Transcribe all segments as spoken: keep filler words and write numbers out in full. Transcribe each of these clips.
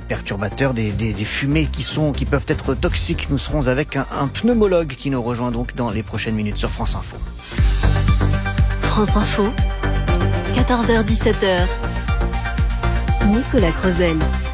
perturbateurs, des, des, des fumées qui sont, qui peuvent être toxiques. Nous serons avec un, un pneumologue qui nous rejoint donc dans les prochaines minutes sur France Info. France Info, quatorze heures dix-sept heures. Nicolas Crozel.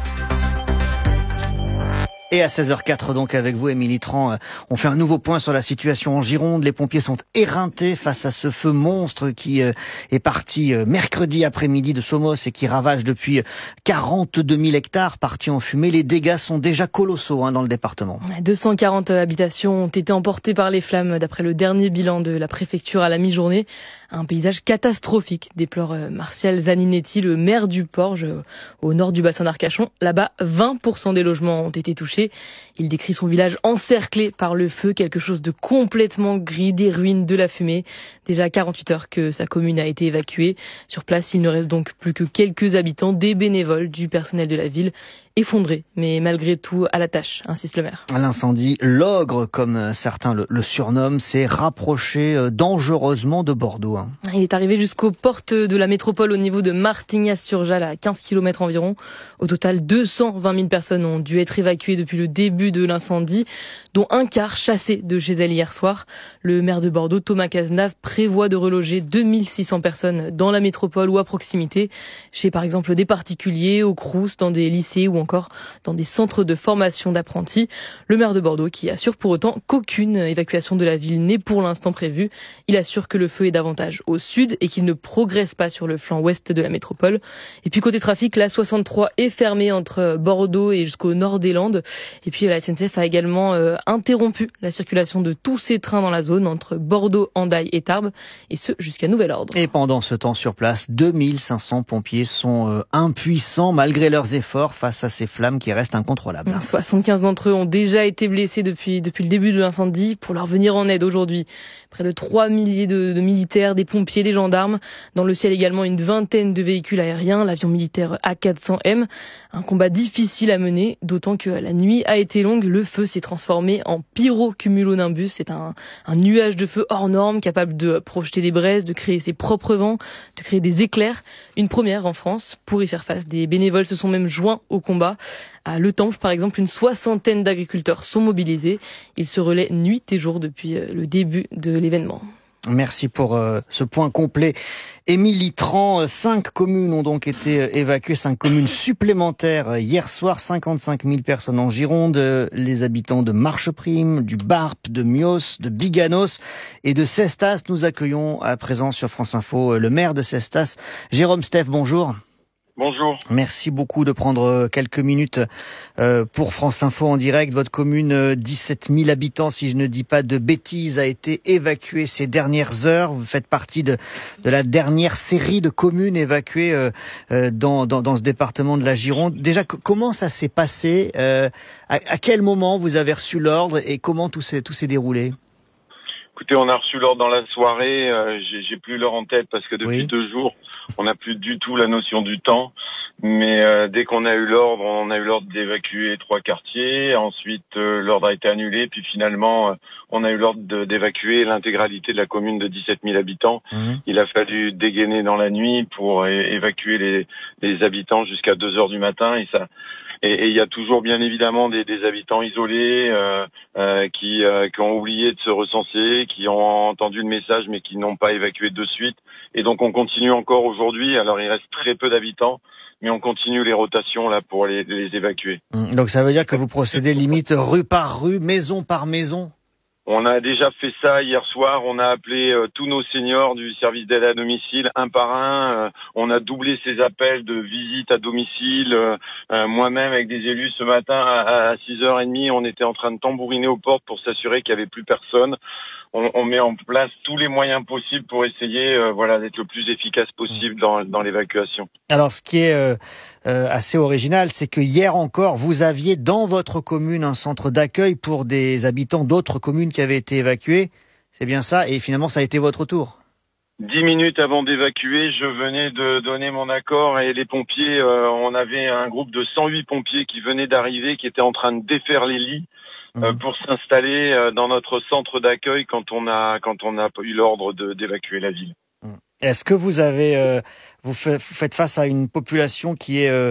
Et à seize heures quatre, donc, avec vous, Émilie Tran, on fait un nouveau point sur la situation en Gironde. Les pompiers sont éreintés face à ce feu monstre qui est parti mercredi après-midi de Somos et qui ravage depuis quarante-deux mille hectares partis en fumée. Les dégâts sont déjà colossaux hein, dans le département. deux cent quarante habitations ont été emportées par les flammes d'après le dernier bilan de la préfecture à la mi-journée. Un paysage catastrophique, déplore Martial Zaninetti, le maire du Porge, au nord du bassin d'Arcachon. Là-bas, vingt pour cent des logements ont été touchés. Il décrit son village encerclé par le feu, quelque chose de complètement gris, des ruines, de la fumée. Déjà quarante-huit heures que sa commune a été évacuée. Sur place, il ne reste donc plus que quelques habitants, des bénévoles, du personnel de la ville, effondrés, mais malgré tout à la tâche, insiste le maire. L'incendie, l'ogre, comme certains le, le surnomment, s'est rapproché dangereusement de Bordeaux. Hein. Il est arrivé jusqu'aux portes de la métropole au niveau de Martignas-sur-Jalles, à quinze kilomètres environ. Au total, deux cent vingt mille personnes ont dû être évacuées depuis le début de l'incendie, dont un quart chassé de chez elles hier soir. Le maire de Bordeaux, Thomas Cazenave, prévoit de reloger deux mille six cents personnes dans la métropole ou à proximité, chez par exemple des particuliers, au Crous, dans des lycées ou encore dans des centres de formation d'apprentis. Le maire de Bordeaux qui assure pour autant qu'aucune évacuation de la ville n'est pour l'instant prévue. Il assure que le feu est davantage au sud et qu'il ne progresse pas sur le flanc ouest de la métropole. Et puis côté trafic, la soixante-trois est fermée entre Bordeaux et jusqu'au nord des Landes. Et puis la S N C F a également euh, interrompu la circulation de tous ces trains dans la zone entre Bordeaux, Hendaye et Tarbes, et ce jusqu'à nouvel ordre. Et pendant ce temps sur place, deux mille cinq cents pompiers sont euh, impuissants malgré leurs efforts face à ces flammes qui restent incontrôlables. soixante-quinze d'entre eux ont déjà été blessés depuis, depuis le début de l'incendie pour leur venir en aide aujourd'hui. Près de trois milliers de, de militaires, des pompiers, des gendarmes. Dans le ciel également une vingtaine de véhicules aériens, l'avion militaire A quatre cents M. Un combat difficile à mener, d'autant que la nuit a été longue. Le feu s'est transformé en pyrocumulonimbus. C'est un, un nuage de feu hors norme capable de projeter des braises, de créer ses propres vents, de créer des éclairs. Une première en France. Pour y faire face, des bénévoles se sont même joints au combat. À Le Temple, par exemple, une soixantaine d'agriculteurs sont mobilisés. Ils se relaient nuit et jour depuis le début de l'événement. Merci pour euh, ce point complet. Émilie Tran, cinq communes ont donc été évacuées, cinq communes supplémentaires hier soir, cinquante-cinq mille personnes en Gironde, les habitants de Marcheprime, du Barp, de Mios, de Biganos et de Cestas. Nous accueillons à présent sur France Info le maire de Cestas, Jérôme Steph, bonjour. Bonjour. Merci beaucoup de prendre quelques minutes pour France Info en direct. Votre commune, dix-sept mille habitants, si je ne dis pas de bêtises, a été évacuée ces dernières heures. Vous faites partie de, de la dernière série de communes évacuées dans, dans, dans ce département de la Gironde. Déjà, comment ça s'est passé ? à, à quel moment vous avez reçu l'ordre et comment tout s'est, tout s'est déroulé ? Écoutez, on a reçu l'ordre dans la soirée, euh, j'ai, j'ai plus l'heure en tête parce que depuis oui. deux jours, on n'a plus du tout la notion du temps. Mais euh, dès qu'on a eu l'ordre, on a eu l'ordre d'évacuer trois quartiers. Ensuite, euh, l'ordre a été annulé. Puis finalement, euh, on a eu l'ordre de, d'évacuer l'intégralité de la commune de dix-sept mille habitants. Mmh. Il a fallu dégainer dans la nuit pour é- évacuer les, les habitants jusqu'à deux heures du matin. Et ça... Et il y a toujours bien évidemment des, des habitants isolés euh, euh, qui, euh, qui ont oublié de se recenser, qui ont entendu le message mais qui n'ont pas évacué de suite. Et donc on continue encore aujourd'hui. Alors il reste très peu d'habitants, mais on continue les rotations là pour les, les évacuer. Donc ça veut dire que vous procédez limite rue par rue, maison par maison ? On a déjà fait ça hier soir. On a appelé euh, tous nos seniors du service d'aide à domicile un par un. Euh, on a doublé ces appels de visite à domicile. Euh, euh, moi-même, avec des élus ce matin à, à six heures trente, on était en train de tambouriner aux portes pour s'assurer qu'il n'y avait plus personne. On, on met en place tous les moyens possibles pour essayer, euh, voilà, d'être le plus efficace possible dans, dans l'évacuation. Alors, ce qui est euh, euh, assez original, c'est que hier encore, vous aviez dans votre commune un centre d'accueil pour des habitants d'autres communes qui avaient été évacués. C'est bien ça, et finalement, ça a été votre tour. Dix minutes avant d'évacuer, je venais de donner mon accord et les pompiers, euh, on avait un groupe de cent huit pompiers qui venaient d'arriver, qui étaient en train de défaire les lits. Euh, pour s'installer euh, dans notre centre d'accueil quand on a quand on a eu l'ordre de, d'évacuer la ville. Est-ce que vous avez euh, vous, fait, vous faites face à une population qui est euh,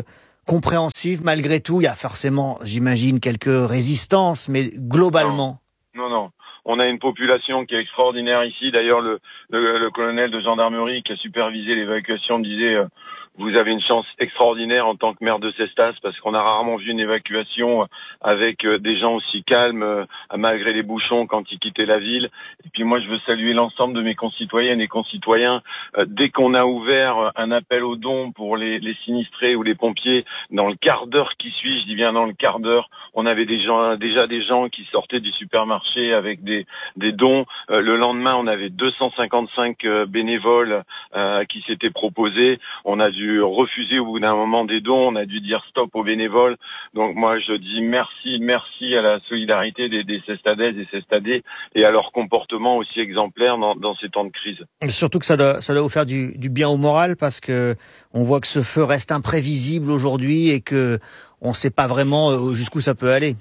compréhensive malgré tout. Il y a forcément, j'imagine, quelques résistances, mais globalement. Non, non. non. On a une population qui est extraordinaire ici. D'ailleurs, le, le, le colonel de gendarmerie qui a supervisé l'évacuation disait euh, vous avez une chance extraordinaire en tant que maire de Cestas parce qu'on a rarement vu une évacuation avec euh, des gens aussi calmes euh, malgré les bouchons quand ils quittaient la ville. Et puis moi, je veux saluer l'ensemble de mes concitoyennes et concitoyens. Euh, dès qu'on a ouvert un appel aux dons pour les, les sinistrés ou les pompiers, dans le quart d'heure qui suit, je dis bien dans le quart d'heure, on avait des gens, déjà des gens qui sortaient du supermarché avec des, des dons. Euh, le lendemain, on avait deux cent cinquante-cinq euh, bénévoles euh, qui s'étaient proposés. On a dû refuser au bout d'un moment des dons. On a dû dire stop aux bénévoles. Donc moi, je dis merci, merci à la solidarité des, des Cestadaises et Cestadais et à leur comportement aussi exemplaire dans, dans ces temps de crise. Surtout que ça doit, ça doit vous faire du, du bien au moral parce que on voit que ce feu reste imprévisible aujourd'hui et que on ne sait pas vraiment jusqu'où ça peut aller.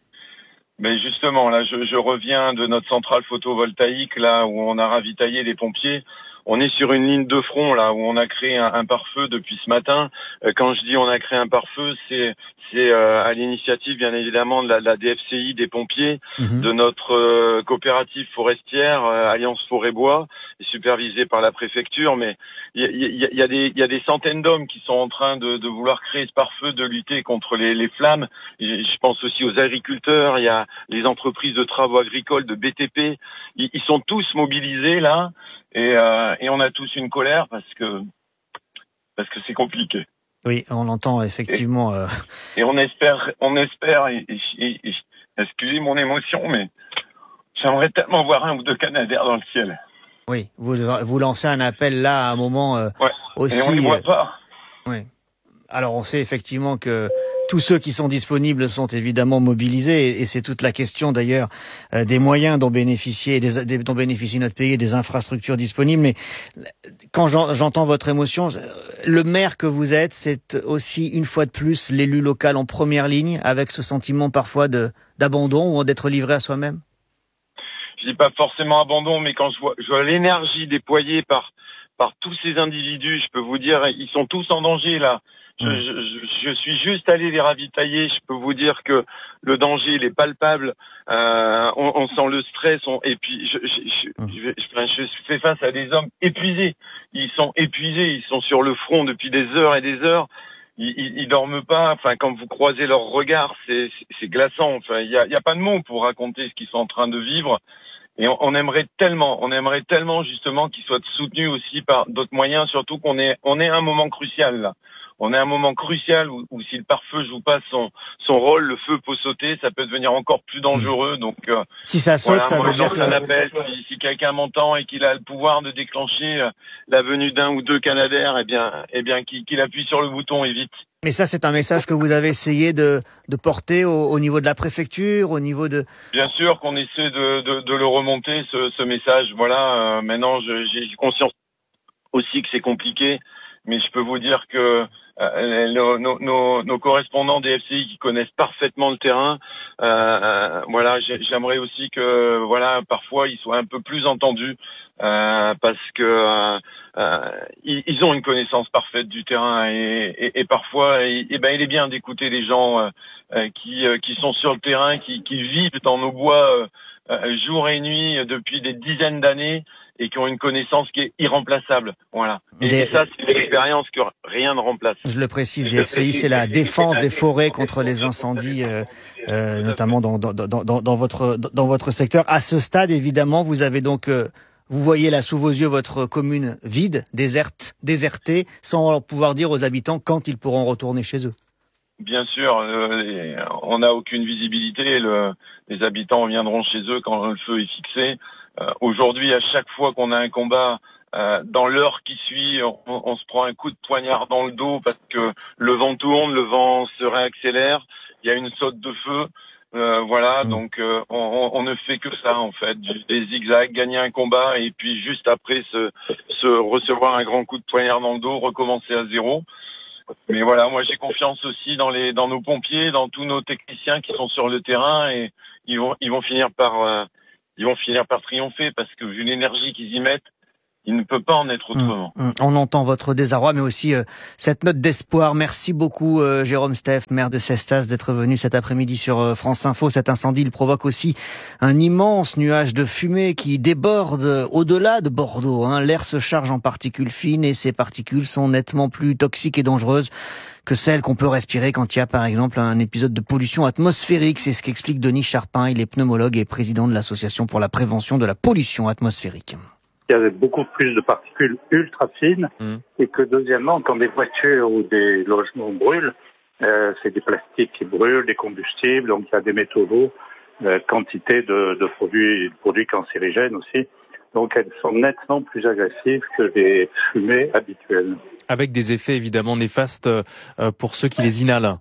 Mais justement, là, je, je reviens de notre centrale photovoltaïque, là où on a ravitaillé les pompiers. On est sur une ligne de front, là, où on a créé un, un pare-feu depuis ce matin. Quand je dis on a créé un pare-feu, c'est c'est euh, à l'initiative, bien évidemment, de la, de la D F C I, des pompiers, mmh. de notre euh, coopérative forestière, euh, Alliance Forêt-Bois, supervisée par la préfecture. Mais il y, y, y a des il y a des centaines d'hommes qui sont en train de, de vouloir créer ce pare-feu, de lutter contre les, les flammes. Et je pense aussi aux agriculteurs. Il y a les entreprises de travaux agricoles, de B T P. Ils, ils sont tous mobilisés là. Et, euh, et on a tous une colère parce que parce que c'est compliqué. Oui, on l'entend effectivement. Et, euh... et on espère, on espère. Et, et, et, et, excusez mon émotion, mais j'aimerais tellement voir un ou deux Canadair dans le ciel. Oui, vous vous lancez un appel là à un moment euh, ouais. aussi. Et on ne les voit pas. Oui. Alors on sait effectivement que tous ceux qui sont disponibles sont évidemment mobilisés et c'est toute la question d'ailleurs euh, des moyens dont bénéficier, des, des, dont bénéficie notre pays et des infrastructures disponibles. Mais quand j'entends votre émotion, le maire que vous êtes, c'est aussi une fois de plus l'élu local en première ligne avec ce sentiment parfois de d'abandon ou d'être livré à soi-même. Je dis pas forcément abandon, mais quand je vois, je vois l'énergie déployée par par tous ces individus, je peux vous dire, ils sont tous en danger là. Je, je, je suis juste allé les ravitailler. Je peux vous dire que le danger, il est palpable. Euh, on, on sent le stress. On, et puis, je, je, je, je, je fais face à des hommes épuisés. Ils sont épuisés. Ils sont sur le front depuis des heures et des heures. Ils, ils, ils dorment pas. Enfin, quand vous croisez leurs regards, c'est, c'est glaçant. Enfin, il y a, il y a pas de mots pour raconter ce qu'ils sont en train de vivre. Et on, on aimerait tellement, on aimerait tellement justement qu'ils soient soutenus aussi par d'autres moyens. Surtout qu'on est, on est à un moment crucial là. On est à un moment crucial où, où si le pare-feu joue pas son son rôle, le feu peut sauter, ça peut devenir encore plus dangereux. Donc euh, si ça saute, voilà, ça moi, veut dire que un appel, si, si quelqu'un m'entend et qu'il a le pouvoir de déclencher euh, la venue d'un ou deux Canadair, eh bien, eh bien, qu'il, qu'il appuie sur le bouton et vite. Mais ça, c'est un message que vous avez essayé de de porter au, au niveau de la préfecture, au niveau de. Bien sûr qu'on essaie de de, de le remonter ce, ce message. Voilà. Euh, maintenant, je, j'ai conscience aussi que c'est compliqué, mais je peux vous dire que Euh, nos, nos, nos, nos correspondants des F C I qui connaissent parfaitement le terrain, euh, euh, voilà, j'aimerais aussi que, voilà, parfois ils soient un peu plus entendus euh, parce que euh, euh, ils, ils ont une connaissance parfaite du terrain et, et, et parfois, et, et ben, il est bien d'écouter les gens euh, qui, euh, qui sont sur le terrain, qui, qui vivent dans nos bois euh, euh, jour et nuit depuis des dizaines d'années. Et qui ont une connaissance qui est irremplaçable. Voilà. Et, des... et ça, c'est une expérience que rien ne remplace. Je le précise, des F C I, c'est la défense des forêts contre les incendies, euh, euh, notamment dans, dans, dans, dans, dans, votre, dans votre secteur. À ce stade, évidemment, vous avez donc, euh, vous voyez là sous vos yeux votre commune vide, déserte, désertée, sans pouvoir dire aux habitants quand ils pourront retourner chez eux. Bien sûr, euh, on n'a aucune visibilité. Le, les habitants reviendront chez eux quand le feu est fixé. Euh, aujourd'hui, à chaque fois qu'on a un combat, euh, dans l'heure qui suit, on, on se prend un coup de poignard dans le dos parce que le vent tourne, le vent se réaccélère, il y a une saute de feu. Euh, voilà, mmh. donc euh, on, on ne fait que ça en fait, des zigzags, gagner un combat et puis juste après se, se recevoir un grand coup de poignard dans le dos, recommencer à zéro. Mais voilà, moi j'ai confiance aussi dans les dans nos pompiers, dans tous nos techniciens qui sont sur le terrain et ils vont ils vont finir par euh, ils vont finir par triompher parce que vu l'énergie qu'ils y mettent, il ne peut pas en être autrement. Mmh, mmh. On entend votre désarroi, mais aussi euh, cette note d'espoir. Merci beaucoup, euh, Jérôme Steph, maire de Cestas, d'être venu cet après-midi sur euh, France Info. Cet incendie, il provoque aussi un immense nuage de fumée qui déborde au-delà de Bordeaux. Hein. L'air se charge en particules fines et ces particules sont nettement plus toxiques et dangereuses que celles qu'on peut respirer quand il y a par exemple un épisode de pollution atmosphérique. C'est ce qu'explique Denis Charpin. Il est pneumologue et président de l'Association pour la prévention de la pollution atmosphérique. Il y a beaucoup plus de particules ultra fines mmh. et que deuxièmement, quand des voitures ou des logements brûlent, euh, c'est des plastiques qui brûlent, des combustibles, donc il y a des métaux lourds, euh, quantité de, de produits, de produits cancérigènes aussi. Donc elles sont nettement plus agressives que les fumées habituelles. Avec des effets évidemment néfastes pour ceux qui les inhalent.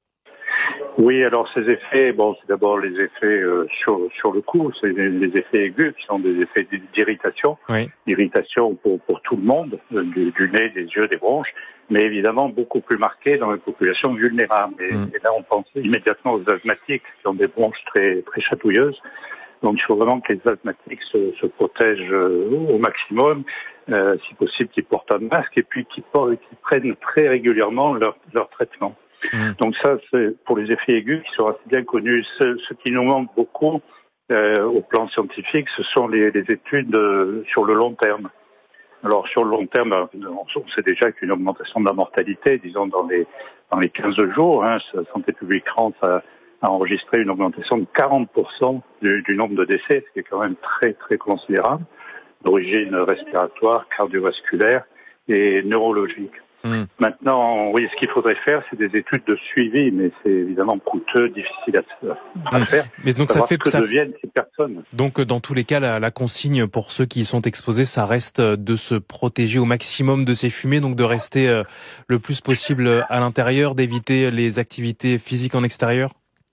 Oui, alors ces effets, bon, c'est d'abord les effets euh, sur sur le cou, c'est les, les effets aigus qui sont des effets d'irritation, oui. Irritation pour pour tout le monde, du, du nez, des yeux, des bronches, mais évidemment beaucoup plus marqués dans les populations vulnérables. Et, mmh. et là, on pense immédiatement aux asthmatiques qui ont des bronches très très chatouilleuses. Donc, il faut vraiment que les asthmatiques se, se protègent euh, au maximum, euh, si possible, qu'ils portent un masque et puis qu'ils, portent, qu'ils prennent très régulièrement leur, leur traitement. Mmh. Donc ça, c'est pour les effets aigus qui sont assez bien connus. Ce, ce qui nous manque beaucoup euh, au plan scientifique, ce sont les, les études euh, sur le long terme. Alors, sur le long terme, on sait déjà qu'une augmentation de la mortalité, disons dans les dans les quinze jours, hein, Santé publique France a a enregistré une augmentation de quarante pour cent du, du nombre de décès, ce qui est quand même très très considérable, d'origine respiratoire, cardiovasculaire et neurologique. Mmh. Maintenant, oui, ce qu'il faudrait faire, c'est des études de suivi, mais c'est évidemment coûteux, difficile à, à faire. Mais donc ça fait que ça deviennent ces personnes. Donc dans tous les cas, la, la consigne pour ceux qui sont exposés, ça reste de se protéger au maximum de ces fumées, donc de rester euh, le plus possible à l'intérieur, d'éviter les activités physiques en extérieur.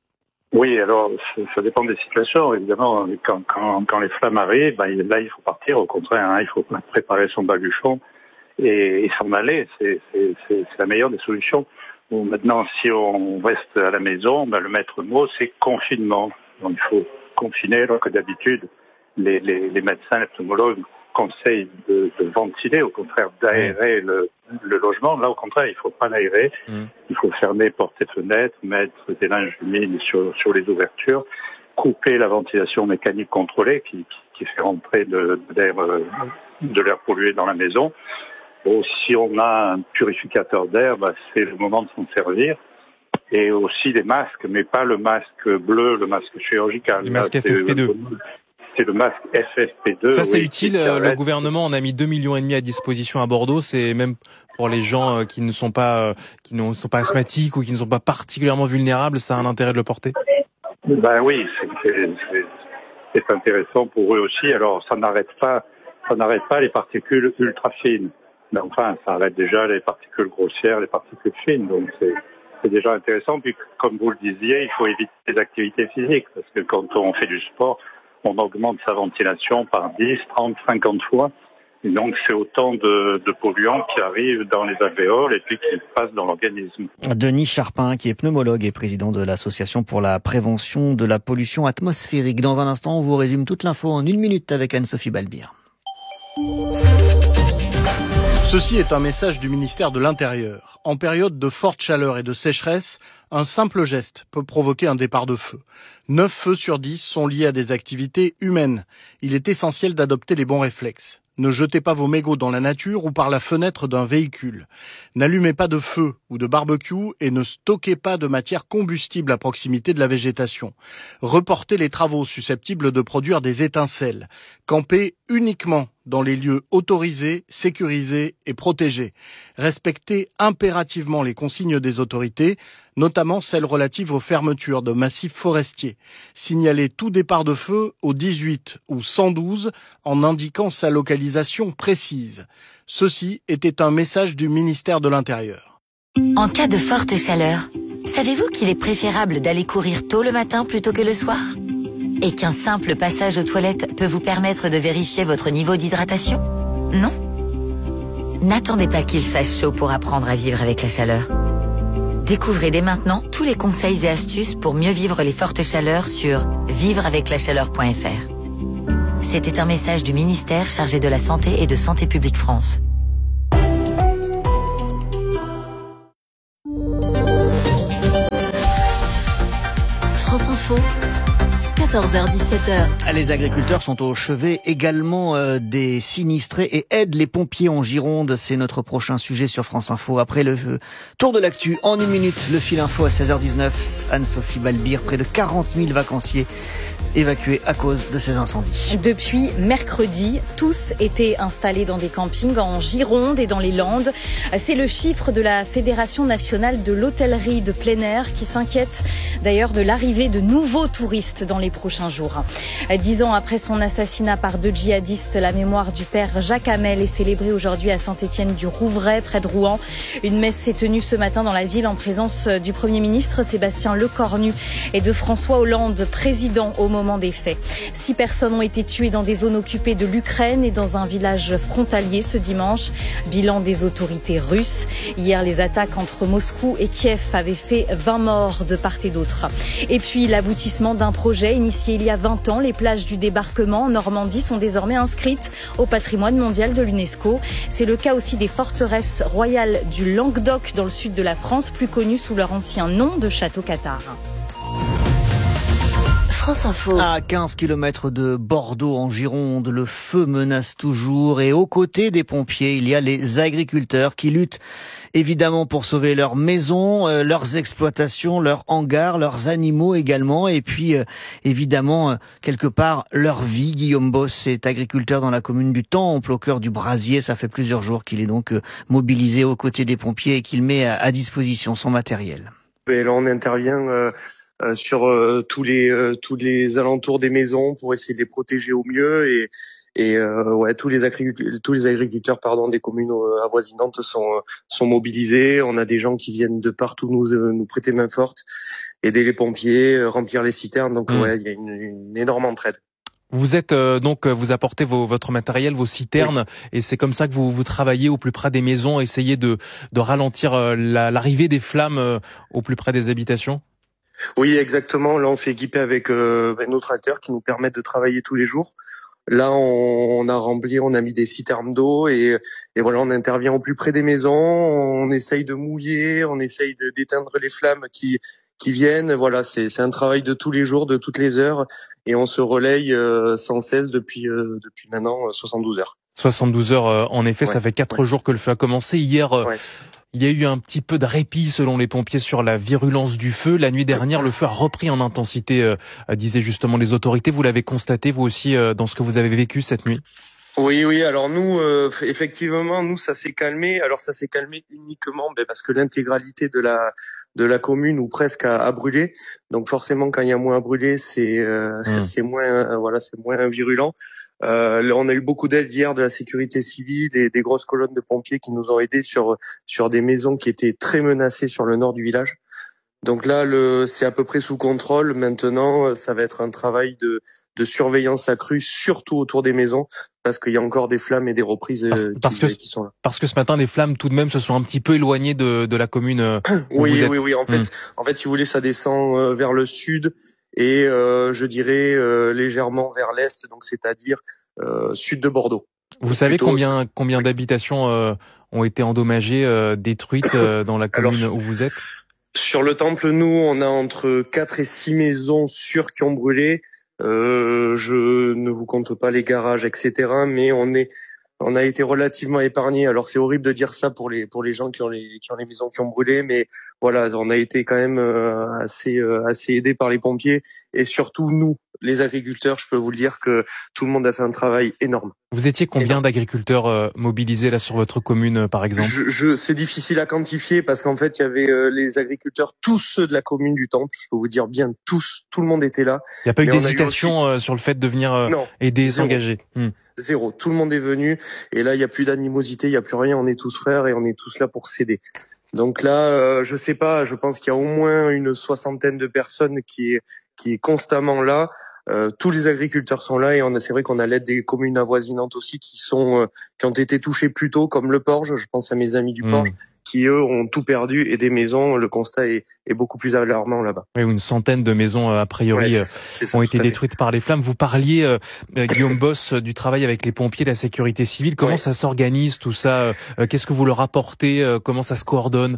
Oui, alors ça dépend des situations. Évidemment, quand, quand, quand les flammes arrivent, ben, là il faut partir. Au contraire, hein, il faut préparer son baluchon et, et s'en aller. C'est, c'est, c'est, c'est la meilleure des solutions. Bon, maintenant, si on reste à la maison, ben, le maître mot, c'est confinement. Donc il faut confiner, alors que d'habitude, les, les, les médecins, les pneumologues conseillent de, de ventiler, au contraire d'aérer le, le logement. Là, au contraire, il faut pas l'aérer. Mmh. Il faut fermer portes et fenêtres, mettre des linges humides sur, sur les ouvertures, couper la ventilation mécanique contrôlée qui, qui, qui fait rentrer de, de, l'air, de l'air pollué dans la maison. Bon, si on a un purificateur d'air, bah, c'est le moment de s'en servir. Et aussi des masques, mais pas le masque bleu, le masque chirurgical. Le masque F F P deux. C'est le masque F F P deux. Ça, c'est oui, utile. Le gouvernement en a mis deux millions et demi à disposition à Bordeaux. C'est même pour les gens qui ne sont pas, qui ne sont pas asthmatiques ou qui ne sont pas particulièrement vulnérables. Ça a un intérêt de le porter. Ben oui, c'est, c'est, c'est intéressant pour eux aussi. Alors, ça n'arrête pas, ça n'arrête pas les particules ultra fines. Mais enfin, ça arrête déjà les particules grossières, les particules fines. Donc, c'est, c'est déjà intéressant. Puis, comme vous le disiez, il faut éviter les activités physiques parce que quand on fait du sport, on augmente sa ventilation par dix, trente, cinquante fois. Et donc, c'est autant de, de polluants qui arrivent dans les alvéoles et puis qui passent dans l'organisme. Denis Charpin, qui est pneumologue et président de l'Association pour la prévention de la pollution atmosphérique. Dans un instant, on vous résume toute l'info en une minute avec Anne-Sophie Balbir. Ceci est un message du ministère de l'Intérieur. En période de forte chaleur et de sécheresse, un simple geste peut provoquer un départ de feu. neuf feux sur dix sont liés à des activités humaines. Il est essentiel d'adopter les bons réflexes. Ne jetez pas vos mégots dans la nature ou par la fenêtre d'un véhicule. N'allumez pas de feu ou de barbecue et ne stockez pas de matière combustible à proximité de la végétation. Reportez les travaux susceptibles de produire des étincelles. Campez uniquement dans les lieux autorisés, sécurisés et protégés. Respectez impérativement les consignes des autorités, notamment celles relatives aux fermetures de massifs forestiers. Signalez tout départ de feu au dix-huit ou cent douze en indiquant sa localisation précise. Ceci était un message du ministère de l'Intérieur. En cas de forte chaleur, savez-vous qu'il est préférable d'aller courir tôt le matin plutôt que le soir ? Et qu'un simple passage aux toilettes peut vous permettre de vérifier votre niveau d'hydratation ? Non ? N'attendez pas qu'il fasse chaud pour apprendre à vivre avec la chaleur. Découvrez dès maintenant tous les conseils et astuces pour mieux vivre les fortes chaleurs sur vivre avec la chaleur point f r. C'était un message du ministère chargé de la Santé et de Santé publique France. France Info, quatorze heures dix-sept heures. Les agriculteurs sont au chevet également euh, des sinistrés et aident les pompiers en Gironde. C'est notre prochain sujet sur France Info. Après le euh, tour de l'actu, en une minute, le fil info à seize heures dix-neuf. Anne-Sophie Balbir, près de quarante mille vacanciers évacués à cause de ces incendies. Depuis mercredi, tous étaient installés dans des campings en Gironde et dans les Landes. C'est le chiffre de la Fédération nationale de l'hôtellerie de plein air qui s'inquiète d'ailleurs de l'arrivée de nouveaux touristes dans les prochains jours. Dix ans après son assassinat par deux djihadistes, la mémoire du père Jacques Hamel est célébrée aujourd'hui à Saint-Étienne-du-Rouvray, près de Rouen. Une messe s'est tenue ce matin dans la ville en présence du Premier ministre Sébastien Lecornu et de François Hollande, président au moment des faits. Six personnes ont été tuées dans des zones occupées de l'Ukraine et dans un village frontalier ce dimanche. Bilan des autorités russes. Hier, les attaques entre Moscou et Kiev avaient fait vingt morts de part et d'autre. Et puis, l'aboutissement d'un projet initié il y a vingt ans. Les plages du débarquement en Normandie sont désormais inscrites au patrimoine mondial de l'UNESCO. C'est le cas aussi des forteresses royales du Languedoc dans le sud de la France, plus connues sous leur ancien nom de Château Cathare. France Info. À quinze kilomètres de Bordeaux en Gironde, le feu menace toujours et aux côtés des pompiers, il y a les agriculteurs qui luttent évidemment pour sauver leurs maisons, euh, leurs exploitations, leurs hangars, leurs animaux également et puis euh, évidemment euh, quelque part leur vie. Guillaume Boss est agriculteur dans la commune du Temple au cœur du Brasier. Ça fait plusieurs jours qu'il est donc euh, mobilisé aux côtés des pompiers et qu'il met à, à disposition son matériel. Et là on intervient euh... Euh, sur euh, tous les euh, tous les alentours des maisons pour essayer de les protéger au mieux et et euh, ouais tous les agriculteurs tous les agriculteurs pardon des communes euh, avoisinantes sont sont mobilisés. On a des gens qui viennent de partout nous euh, nous prêter main forte, aider les pompiers, euh, remplir les citernes. Donc mmh. ouais, il y a une, une énorme entraide. Vous êtes euh, donc vous apportez vos, votre matériel, vos citernes, oui. Et c'est comme ça que vous vous travaillez au plus près des maisons, essayez de de ralentir euh, la, l'arrivée des flammes euh, au plus près des habitations. Oui, exactement. Là, on s'est équipé avec euh, nos tracteurs qui nous permettent de travailler tous les jours. Là, on, on a rempli, on a mis des citernes d'eau et, et voilà, on intervient au plus près des maisons. On essaye de mouiller, on essaye de, d'éteindre les flammes qui qui viennent. Voilà, c'est c'est un travail de tous les jours, de toutes les heures, et on se relaye euh, sans cesse depuis euh, depuis maintenant euh, soixante-douze heures. soixante-douze heures, euh, en effet, ouais, ça fait quatre ouais. jours que le feu a commencé. Hier, euh, ouais, c'est ça. Il y a eu un petit peu de répit selon les pompiers sur la virulence du feu. La nuit dernière, le feu a repris en intensité, euh, disaient justement les autorités. Vous l'avez constaté, vous aussi, euh, dans ce que vous avez vécu cette nuit? Oui, oui. Alors nous, euh, effectivement, nous, ça s'est calmé. Alors ça s'est calmé uniquement ben, parce que l'intégralité de la de la commune ou presque a, a brûlé. Donc forcément, quand il y a moins à brûler, c'est euh, mmh. c'est moins euh, voilà, c'est moins virulent. Euh, on a eu beaucoup d'aide hier de la sécurité civile et des grosses colonnes de pompiers qui nous ont aidés sur sur des maisons qui étaient très menacées sur le nord du village. Donc là, le, c'est à peu près sous contrôle. Maintenant, ça va être un travail de, de surveillance accrue, surtout autour des maisons, parce qu'il y a encore des flammes et des reprises parce, qui, parce que, qui sont là. Parce que ce matin, les flammes, tout de même, se sont un petit peu éloignées de, de la commune. Où oui, vous êtes. oui, oui. En fait, mmh. en fait, si vous voulez, ça descend vers le sud et euh, je dirais euh, légèrement vers l'est, donc c'est-à-dire euh, sud de Bordeaux. Vous donc savez plutôt, combien combien oui. d'habitations euh, ont été endommagées, euh, détruites euh, dans la commune Alors, où vous êtes? Sur le Temple, nous, on a entre quatre et six maisons sûres qui ont brûlé. Euh, je ne vous compte pas les garages, et cetera. Mais on est, on a été relativement épargnés. Alors c'est horrible de dire ça pour les pour les gens qui ont les qui ont les maisons qui ont brûlé, mais voilà, on a été quand même euh, assez euh, assez aidés par les pompiers et surtout nous, les agriculteurs. Je peux vous le dire que tout le monde a fait un travail énorme. Vous étiez combien énorme. d'agriculteurs euh, mobilisés là sur votre commune, euh, par exemple? je, je, C'est difficile à quantifier parce qu'en fait, il y avait euh, les agriculteurs, tous ceux de la commune du Temple. Je peux vous dire bien tous, tout le monde était là. Il n'y a pas eu d'hésitation aussi... euh, sur le fait de venir euh, non, aider, zéro. s'engager. Hmm. Zéro. Tout le monde est venu et là, il n'y a plus d'animosité, il n'y a plus rien. On est tous frères et on est tous là pour s'aider. Donc là, euh, je sais pas. Je pense qu'il y a au moins une soixantaine de personnes qui est qui est constamment là. Euh, tous les agriculteurs sont là et on a, c'est vrai qu'on a l'aide des communes avoisinantes aussi qui sont euh, qui ont été touchées plus tôt, comme le Porge. Je pense à mes amis du Porge mmh. qui eux ont tout perdu, et des maisons, le constat est, est beaucoup plus alarmant là-bas. Oui, une centaine de maisons a priori ouais, c'est ça, c'est ça, ont été détruites par les flammes. Vous parliez, euh, Guillaume Boss, du travail avec les pompiers, la sécurité civile. Comment ouais. ça s'organise tout ça? euh, Qu'est-ce que vous leur apportez? euh, Comment ça se coordonne?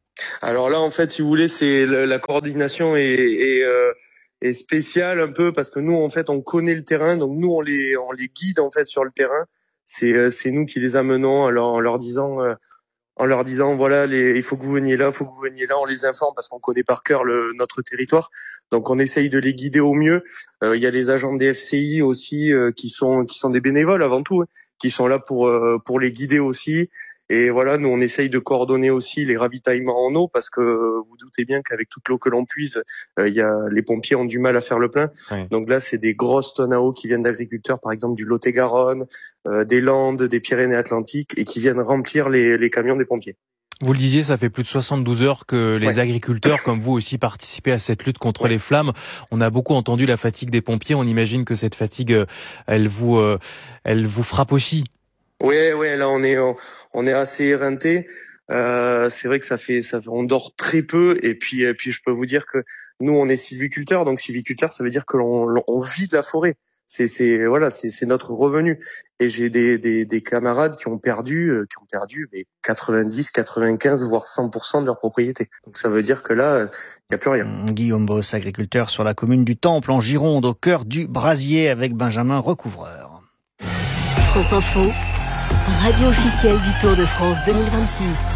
Alors là, en fait, si vous voulez, c'est la coordination est, est, euh, est spéciale un peu parce que nous, en fait, on connaît le terrain, donc nous, on les on les guide en fait sur le terrain. C'est c'est nous qui les amenons en leur, en leur disant euh, en leur disant voilà, les, il faut que vous veniez là, il faut que vous veniez là. On les informe parce qu'on connaît par cœur le, notre territoire, donc on essaye de les guider au mieux. Euh, il y a les agents des F C I aussi euh, qui sont qui sont des bénévoles avant tout, hein, qui sont là pour euh, pour les guider aussi. Et voilà, nous on essaye de coordonner aussi les ravitaillements en eau parce que vous doutez bien qu'avec toute l'eau que l'on puise, euh, il y a les pompiers ont du mal à faire le plein. Oui. Donc là, c'est des grosses tonnes à eau qui viennent d'agriculteurs, par exemple du Lot-et-Garonne, euh, des Landes, des Pyrénées-Atlantiques, et qui viennent remplir les, les camions des pompiers. Vous le disiez, ça fait plus de soixante-douze heures que les ouais. agriculteurs, comme vous aussi, participez à cette lutte contre ouais. les flammes. On a beaucoup entendu la fatigue des pompiers. On imagine que cette fatigue, elle vous, euh, elle vous frappe aussi. Ouais, ouais, là on est on est assez éreinté. Euh, c'est vrai que ça fait ça on dort très peu, et puis et puis je peux vous dire que nous on est sylviculteurs, donc sylviculteur ça veut dire que l'on on vit de la forêt. C'est c'est voilà, c'est c'est notre revenu. Et j'ai des des des camarades qui ont perdu euh, qui ont perdu mais quatre-vingt-dix, quatre-vingt-quinze voire cent pour cent de leur propriété. Donc ça veut dire que là il y a plus rien. Guillaume Boss, agriculteur sur la commune du Temple en Gironde, au cœur du Brasier, avec Benjamin Recouvreur. France Info, radio officielle du Tour de France deux mille vingt-six.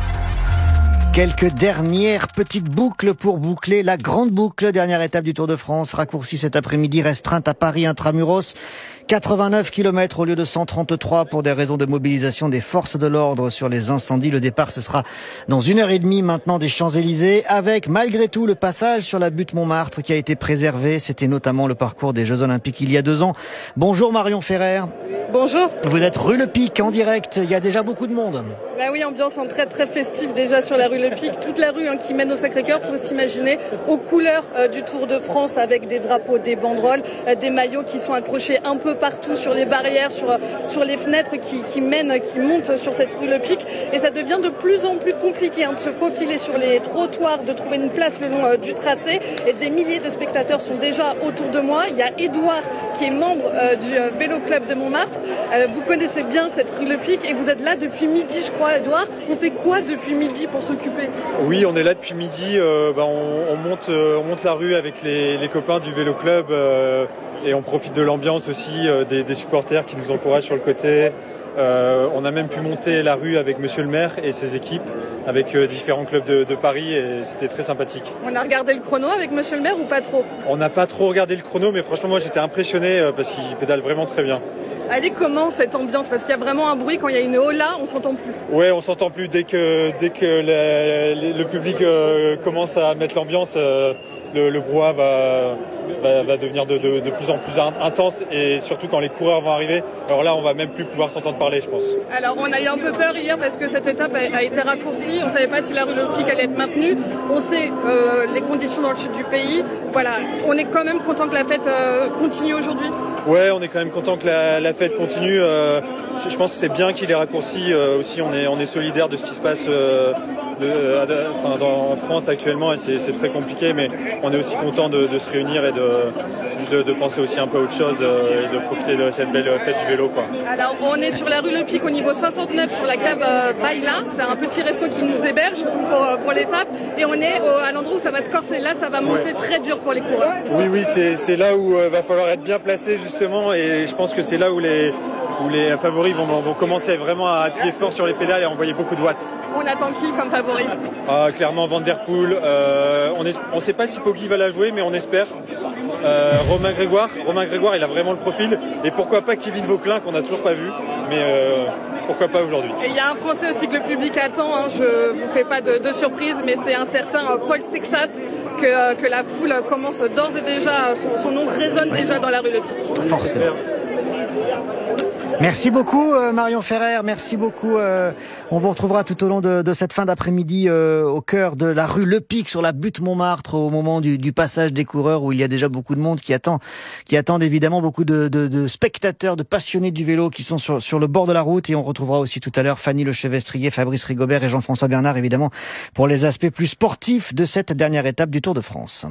Quelques dernières petites boucles pour boucler la grande boucle. Dernière étape du Tour de France, raccourcie cet après-midi, restreinte à Paris intramuros. quatre-vingt-neuf kilomètres au lieu de cent trente-trois pour des raisons de mobilisation des forces de l'ordre sur les incendies. Le départ, ce sera dans une heure et demie maintenant des Champs-Élysées, avec malgré tout le passage sur la butte Montmartre qui a été préservé. C'était notamment le parcours des Jeux Olympiques il y a deux ans. Bonjour Marion Ferrer. Bonjour. Vous êtes rue Le Pic en direct. Il y a déjà beaucoup de monde. Bah oui, ambiance en très très festive déjà sur la rue Le Pic. Toute la rue hein, qui mène au Sacré-Cœur, faut s'imaginer aux couleurs euh, du Tour de France, avec des drapeaux, des banderoles, euh, des maillots qui sont accrochés un peu partout sur les barrières, sur sur les fenêtres qui qui mènent, qui montent sur cette rue Le Pic. Et ça devient de plus en plus compliqué hein, de se faufiler sur les trottoirs, de trouver une place le long euh, du tracé. Et des milliers de spectateurs sont déjà autour de moi. Il y a Édouard qui est membre euh, du euh, Vélo Club de Montmartre. Euh, vous connaissez bien cette rue Le Pic et vous êtes là depuis midi, je crois, Édouard. On fait quoi depuis midi pour s'occuper ? Oui, on est là depuis midi. Euh, bah, on, on monte, euh, on monte la rue avec les, les copains du Vélo Club euh, et on profite de l'ambiance aussi euh, des, des supporters qui nous encouragent sur le côté. Euh, on a même pu monter la rue avec Monsieur le maire et ses équipes, avec euh, différents clubs de, de Paris, et c'était très sympathique. On a regardé le chrono avec Monsieur le maire ou pas trop ? On n'a pas trop regardé le chrono, mais franchement moi j'étais impressionné euh, parce qu'il pédale vraiment très bien. Elle est comment cette ambiance ? Parce qu'il y a vraiment un bruit, quand il y a une hola, on s'entend plus. Ouais, on s'entend plus dès que dès que la, le public euh, commence à mettre l'ambiance, euh, le, le brouhaha va, va va devenir de, de, de plus en plus intense, et surtout quand les coureurs vont arriver. Alors là, on va même plus pouvoir s'entendre parler, je pense. Alors on a eu un peu peur hier parce que cette étape a, a été raccourcie. On savait pas si la rue Le Pic allait être maintenue. On sait euh, les conditions dans le sud du pays. Voilà, on est quand même content que la fête euh, continue aujourd'hui. Ouais, on est quand même content que la, la fête continue. Euh, je pense que c'est bien qu'il ait raccourci. Euh, aussi, on est, on est solidaire de ce qui se passe euh, de, de, enfin, dans, en France actuellement, et c'est, c'est très compliqué. Mais on est aussi content de, de se réunir et de, juste de, de penser aussi un peu à autre chose euh, et de profiter de cette belle fête du vélo, quoi. Alors, on est sur la rue Le Pic au niveau soixante-neuf sur la cave euh, Baila. C'est un petit resto qui nous héberge pour, pour l'étape. Et on est au, à l'endroit où ça va se corser. Là, ça va monter ouais. très dur pour les coureurs. Oui, oui, c'est, c'est là où il euh, va falloir être bien placé, justement, et je pense que c'est là où les, où les favoris vont, vont commencer vraiment à appuyer fort sur les pédales et à envoyer beaucoup de watts. On attend qui comme favori ? Ah, clairement Van Der Poel. Euh, on ne on sait pas si Poggi va la jouer, mais on espère. Euh, Romain Grégoire, Romain Grégoire, il a vraiment le profil. Et pourquoi pas Kevin Vauquelin, qu'on n'a toujours pas vu. Mais euh, pourquoi pas aujourd'hui. Et il y a un Français aussi que le public attend. Hein, je vous fais pas de, de surprise, mais c'est un certain Paul Sexas. Que, que la foule commence d'ores et déjà, son, son nom résonne déjà dans la rue Le Pic. Forcément. Merci beaucoup euh, Marion Ferrer, merci beaucoup. Euh, on vous retrouvera tout au long de, de cette fin d'après-midi euh, au cœur de la rue Le Pic sur la butte Montmartre au moment du, du passage des coureurs où il y a déjà beaucoup de monde qui attend, qui attendent évidemment beaucoup de, de, de spectateurs, de passionnés du vélo qui sont sur, sur le bord de la route et on retrouvera aussi tout à l'heure Fanny Lechevestrier, Fabrice Rigobert et Jean-François Bernard évidemment pour les aspects plus sportifs de cette dernière étape du Tour de France.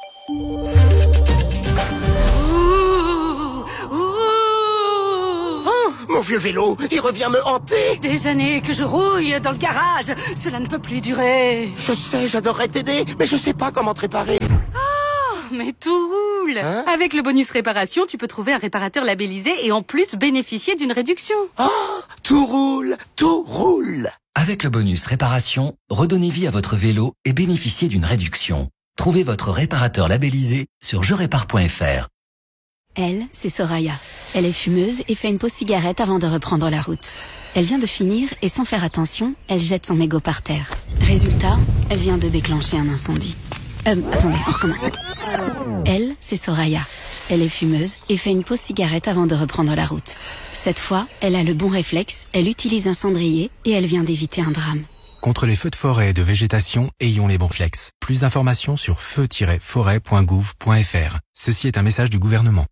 Mon vieux vélo, il revient me hanter. Des années que je rouille dans le garage, cela ne peut plus durer. Je sais, j'adorerais t'aider, mais je sais pas comment te réparer. Oh, mais tout roule. Hein? Avec le bonus réparation, tu peux trouver un réparateur labellisé et en plus bénéficier d'une réduction. Oh, tout roule, tout roule. Avec le bonus réparation, redonnez vie à votre vélo et bénéficiez d'une réduction. Trouvez votre réparateur labellisé sur je répare point f r. Elle, c'est Soraya. Elle est fumeuse et fait une pause cigarette avant de reprendre la route. Elle vient de finir et sans faire attention, elle jette son mégot par terre. Résultat, elle vient de déclencher un incendie. Euh, attendez, on recommence. Elle, c'est Soraya. Elle est fumeuse et fait une pause cigarette avant de reprendre la route. Cette fois, elle a le bon réflexe, elle utilise un cendrier et elle vient d'éviter un drame. Contre les feux de forêt et de végétation, ayons les bons réflexes. Plus d'informations sur feu tiret forêt point gouv point f r. Ceci est un message du gouvernement.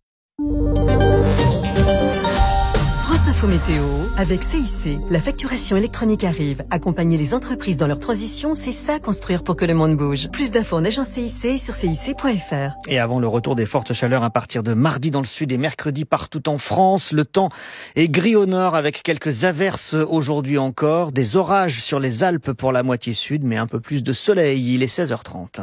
France Info Météo, avec C I C, la facturation électronique arrive. Accompagner les entreprises dans leur transition, c'est ça construire pour que le monde bouge. Plus d'infos en agence C I C sur C I C point F R. Et avant le retour des fortes chaleurs à partir de mardi dans le sud et mercredi partout en France, le temps est gris au nord avec quelques averses aujourd'hui encore, des orages sur les Alpes pour la moitié sud, mais un peu plus de soleil. Il est seize heures trente.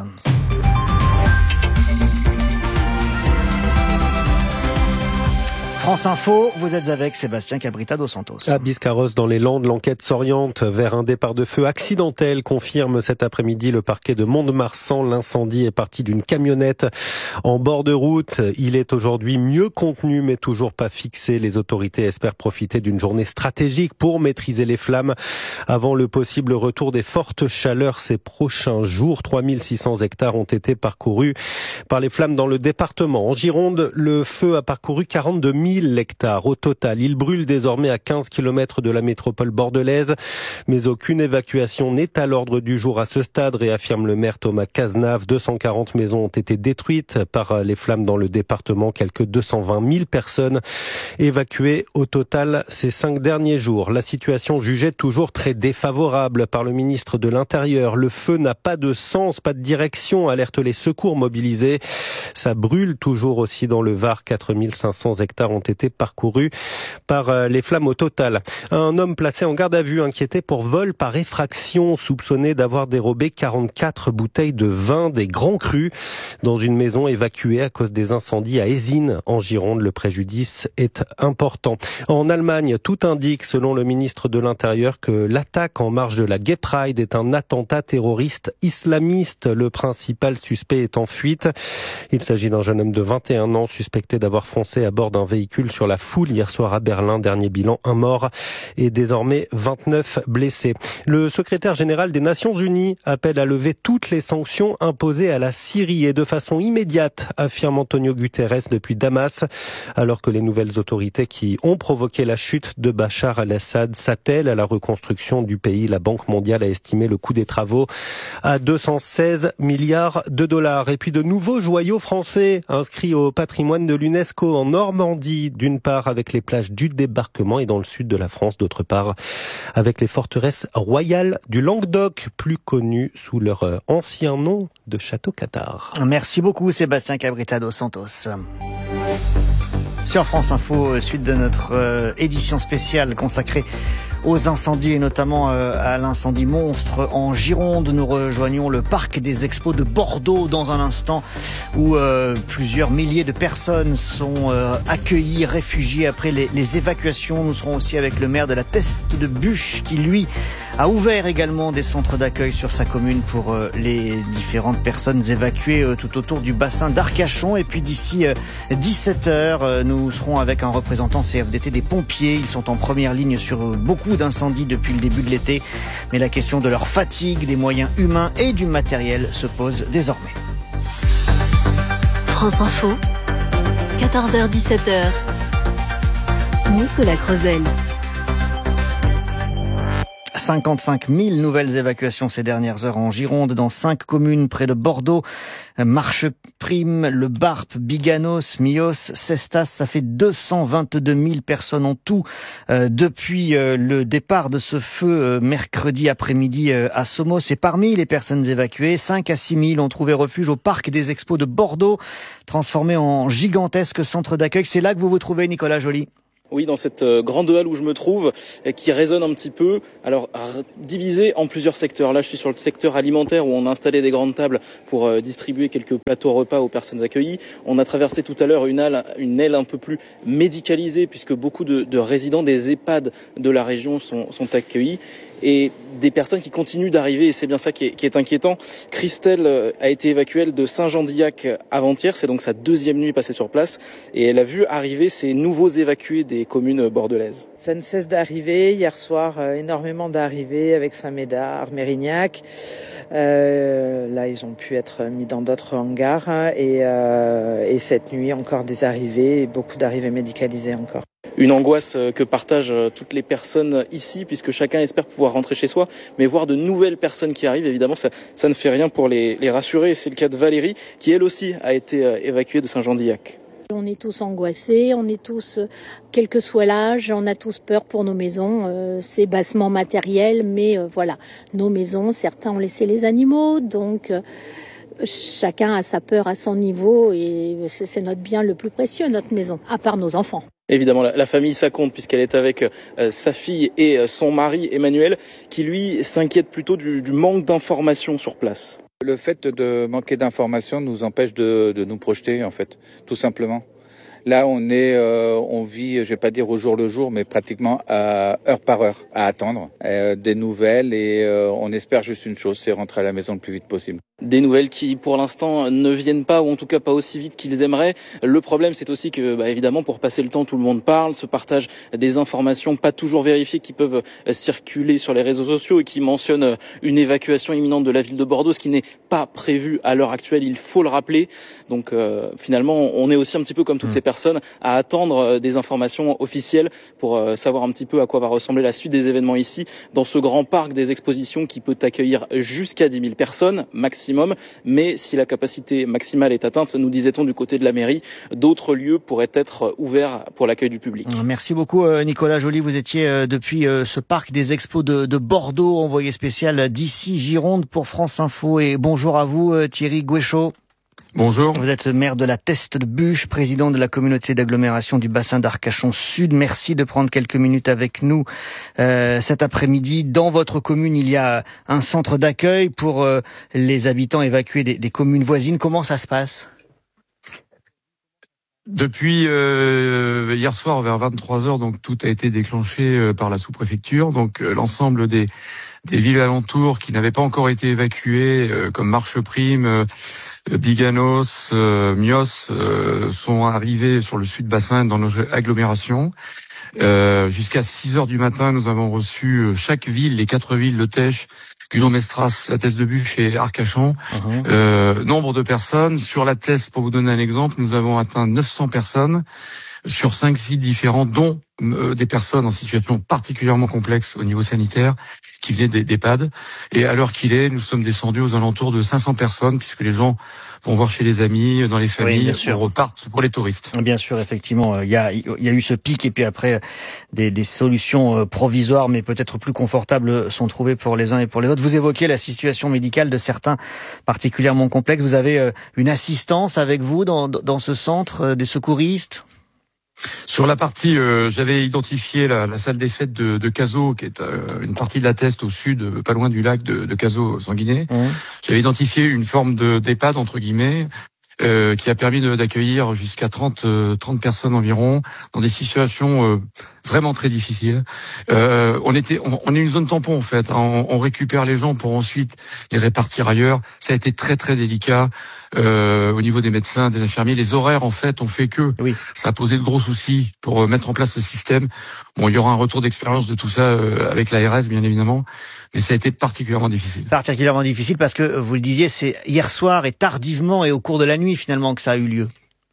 France Info, vous êtes avec Sébastien Cabrita dos Santos. À Biscarrosse, dans les Landes, l'enquête s'oriente vers un départ de feu accidentel, confirme cet après-midi le parquet de Mont-de-Marsan. L'incendie est parti d'une camionnette en bord de route. Il est aujourd'hui mieux contenu, mais toujours pas fixé. Les autorités espèrent profiter d'une journée stratégique pour maîtriser les flammes avant le possible retour des fortes chaleurs ces prochains jours. trois mille six cents hectares ont été parcourus par les flammes dans le département. En Gironde, le feu a parcouru quarante-deux mille hectares au total. Il brûle désormais à quinze kilomètres de la métropole bordelaise, mais aucune évacuation n'est à l'ordre du jour à ce stade, réaffirme le maire Thomas Cazenave. deux cent quarante maisons ont été détruites par les flammes dans le département, quelques deux cent vingt mille personnes évacuées au total ces cinq derniers jours. La situation jugée toujours très défavorable par le ministre de l'Intérieur. Le feu n'a pas de sens, pas de direction, alertent les secours mobilisés. Ça brûle toujours aussi dans le Var. quatre mille cinq cents hectares ont été parcourus par les flammes au total. Un homme placé en garde à vue inquiété pour vol par effraction, soupçonné d'avoir dérobé quarante-quatre bouteilles de vin des grands crus dans une maison évacuée à cause des incendies à Eysines en Gironde. Le préjudice est important. En Allemagne, tout indique, selon le ministre de l'Intérieur, que l'attaque en marge de la Gay Pride est un attentat terroriste islamiste. Le principal suspect est en fuite. Il s'agit d'un jeune homme de vingt et un ans suspecté d'avoir foncé à bord d'un véhicule sur la foule hier soir à Berlin. Dernier bilan, un mort et désormais vingt-neuf blessés. Le secrétaire général des Nations Unies appelle à lever toutes les sanctions imposées à la Syrie et de façon immédiate, affirme Antonio Guterres depuis Damas, alors que les nouvelles autorités qui ont provoqué la chute de Bachar al-Assad s'attellent à la reconstruction du pays. La Banque mondiale a estimé le coût des travaux à deux cent seize milliards de dollars. Et puis de nouveaux joyaux français inscrits au patrimoine de l'UNESCO en Normandie, d'une part avec les plages du débarquement et dans le sud de la France, d'autre part avec les forteresses royales du Languedoc, plus connues sous leur ancien nom de Château Cathare. Merci beaucoup Sébastien Cabrita dos Santos. Sur France Info, suite de notre euh, édition spéciale consacrée aux incendies et notamment euh, à l'incendie monstre en Gironde. Nous rejoignons le parc des expos de Bordeaux dans un instant où euh, plusieurs milliers de personnes sont euh, accueillies, réfugiées après les, les évacuations. Nous serons aussi avec le maire de la Teste de Buch qui, lui, a ouvert également des centres d'accueil sur sa commune pour euh, les différentes personnes évacuées euh, tout autour du bassin d'Arcachon. Et puis d'ici euh, dix-sept heures, euh, nous serons avec un représentant C F D T des pompiers. Ils sont en première ligne sur euh, beaucoup d'incendies depuis le début de l'été. Mais la question de leur fatigue, des moyens humains et du matériel se pose désormais. France Info, quatorze heures dix-sept heures. Nicolas Crozel. cinquante-cinq mille nouvelles évacuations ces dernières heures en Gironde, dans cinq communes près de Bordeaux. Marcheprime, Le Barp, Biganos, Mios, Cestas, ça fait deux cent vingt-deux mille personnes en tout euh, depuis euh, le départ de ce feu euh, mercredi après-midi euh, à Somos. Et parmi les personnes évacuées, cinq à six mille ont trouvé refuge au parc des Expos de Bordeaux, transformé en gigantesque centre d'accueil. C'est là que vous vous trouvez, Nicolas Joly? Oui, dans cette grande halle où je me trouve, qui résonne un petit peu, alors divisée en plusieurs secteurs. Là, je suis sur le secteur alimentaire où on a installé des grandes tables pour distribuer quelques plateaux repas aux personnes accueillies. On a traversé tout à l'heure une aile, une aile un peu plus médicalisée, puisque beaucoup de, de résidents des EHPAD de la région sont, sont accueillis. Et des personnes qui continuent d'arriver, et c'est bien ça qui est, qui est inquiétant. Christelle a été évacuée de Saint-Jean-d'Illac avant-hier, c'est donc sa deuxième nuit passée sur place, et elle a vu arriver ces nouveaux évacués des communes bordelaises. Ça ne cesse d'arriver. Hier soir, euh, énormément d'arrivées avec Saint-Médard, Mérignac. Euh, là, ils ont pu être mis dans d'autres hangars, hein, et, euh, et cette nuit, encore des arrivées, et beaucoup d'arrivées médicalisées encore. Une angoisse que partagent toutes les personnes ici, puisque chacun espère pouvoir rentrer chez soi, mais voir de nouvelles personnes qui arrivent, évidemment, ça, ça ne fait rien pour les, les rassurer. Et c'est le cas de Valérie, qui elle aussi a été évacuée de Saint-Jean-d'Illac. On est tous angoissés, on est tous, quel que soit l'âge, on a tous peur pour nos maisons. Euh, c'est bassement matériel, mais euh, voilà, nos maisons, certains ont laissé les animaux, donc euh, chacun a sa peur à son niveau, et c'est, c'est notre bien le plus précieux, notre maison, à part nos enfants. Évidemment, la, la famille, ça compte, puisqu'elle est avec euh, sa fille et euh, son mari, Emmanuel, qui lui s'inquiète plutôt du, du manque d'informations sur place. Le fait de manquer d'informations nous empêche de, de nous projeter, en fait, tout simplement. Là, on est, euh, on vit, je vais pas dire au jour le jour, mais pratiquement à heure par heure, à attendre euh, des nouvelles, et euh, on espère juste une chose, c'est rentrer à la maison le plus vite possible. Des nouvelles qui, pour l'instant, ne viennent pas, ou en tout cas pas aussi vite qu'ils aimeraient. Le problème, c'est aussi que, bah, évidemment, pour passer le temps, tout le monde parle, se partage des informations pas toujours vérifiées qui peuvent circuler sur les réseaux sociaux et qui mentionnent une évacuation imminente de la ville de Bordeaux, ce qui n'est pas prévu à l'heure actuelle, il faut le rappeler. Donc, euh, finalement, on est aussi un petit peu comme toutes mmh. ces personnes à attendre des informations officielles pour savoir un petit peu à quoi va ressembler la suite des événements ici, dans ce grand parc des expositions qui peut accueillir jusqu'à dix mille personnes, maximum. Mais si la capacité maximale est atteinte, nous disait-on du côté de la mairie, d'autres lieux pourraient être ouverts pour l'accueil du public. Merci beaucoup Nicolas Joly, vous étiez depuis ce parc des expos de, de Bordeaux, envoyé spécial d'ici Gironde pour France Info, et bonjour à vous Thierry Gouéchaud. Bonjour. Vous êtes maire de la Teste de Buch, président de la communauté d'agglomération du bassin d'Arcachon Sud. Merci de prendre quelques minutes avec nous euh, cet après-midi. Dans votre commune, il y a un centre d'accueil pour euh, les habitants évacués des, des communes voisines. Comment ça se passe ? Depuis euh, hier soir vers vingt-trois heures, donc tout a été déclenché euh, par la sous-préfecture. Donc euh, l'ensemble des des villes alentours qui n'avaient pas encore été évacuées, euh, comme Marcheprime, euh, Biganos, euh, Mios, euh, sont arrivés sur le sud bassin dans nos agglomérations. Euh, jusqu'à six heures du matin, nous avons reçu chaque ville, les quatre villes de Tèche, Guyon-Mestras, la Teste de Buch et Arcachon. Uh-huh. Euh, nombre de personnes. Sur la Teste, pour vous donner un exemple, nous avons atteint neuf cents personnes sur cinq sites différents, dont euh, des personnes en situation particulièrement complexe au niveau sanitaire, qui venaient des d'EHPAD. Et à l'heure qu'il est, nous sommes descendus aux alentours de cinq cents personnes, puisque les gens vont voir chez les amis, dans les familles, oui, on repart pour les touristes. Bien sûr, effectivement, il y a, il y a eu ce pic, et puis après, des, des solutions provisoires, mais peut-être plus confortables, sont trouvées pour les uns et pour les autres. Vous évoquez la situation médicale de certains particulièrement complexes. Vous avez une assistance avec vous dans, dans ce centre, des secouristes ? Sur la partie, euh, j'avais identifié la, la salle des fêtes de, de Cazaux, qui est euh, une partie de la Teste au sud, pas loin du lac de, de Cazaux-Sanguinet. Mmh. J'avais identifié une forme de d'EHPAD, entre guillemets, euh, qui a permis de, d'accueillir jusqu'à trente, euh, trente personnes environ, dans des situations euh, vraiment très difficiles. Euh, on était, on, on est une zone tampon en fait. On, on récupère les gens pour ensuite les répartir ailleurs. Ça a été très très délicat. Euh, au niveau des médecins, des infirmiers, les horaires en fait ont fait que oui. ça a posé de gros soucis pour euh, mettre en place le système. Bon, il y aura un retour d'expérience de tout ça euh, avec l'A R S bien évidemment, mais ça a été particulièrement difficile. Particulièrement difficile parce que vous le disiez, c'est hier soir et tardivement et au cours de la nuit finalement que ça a eu lieu.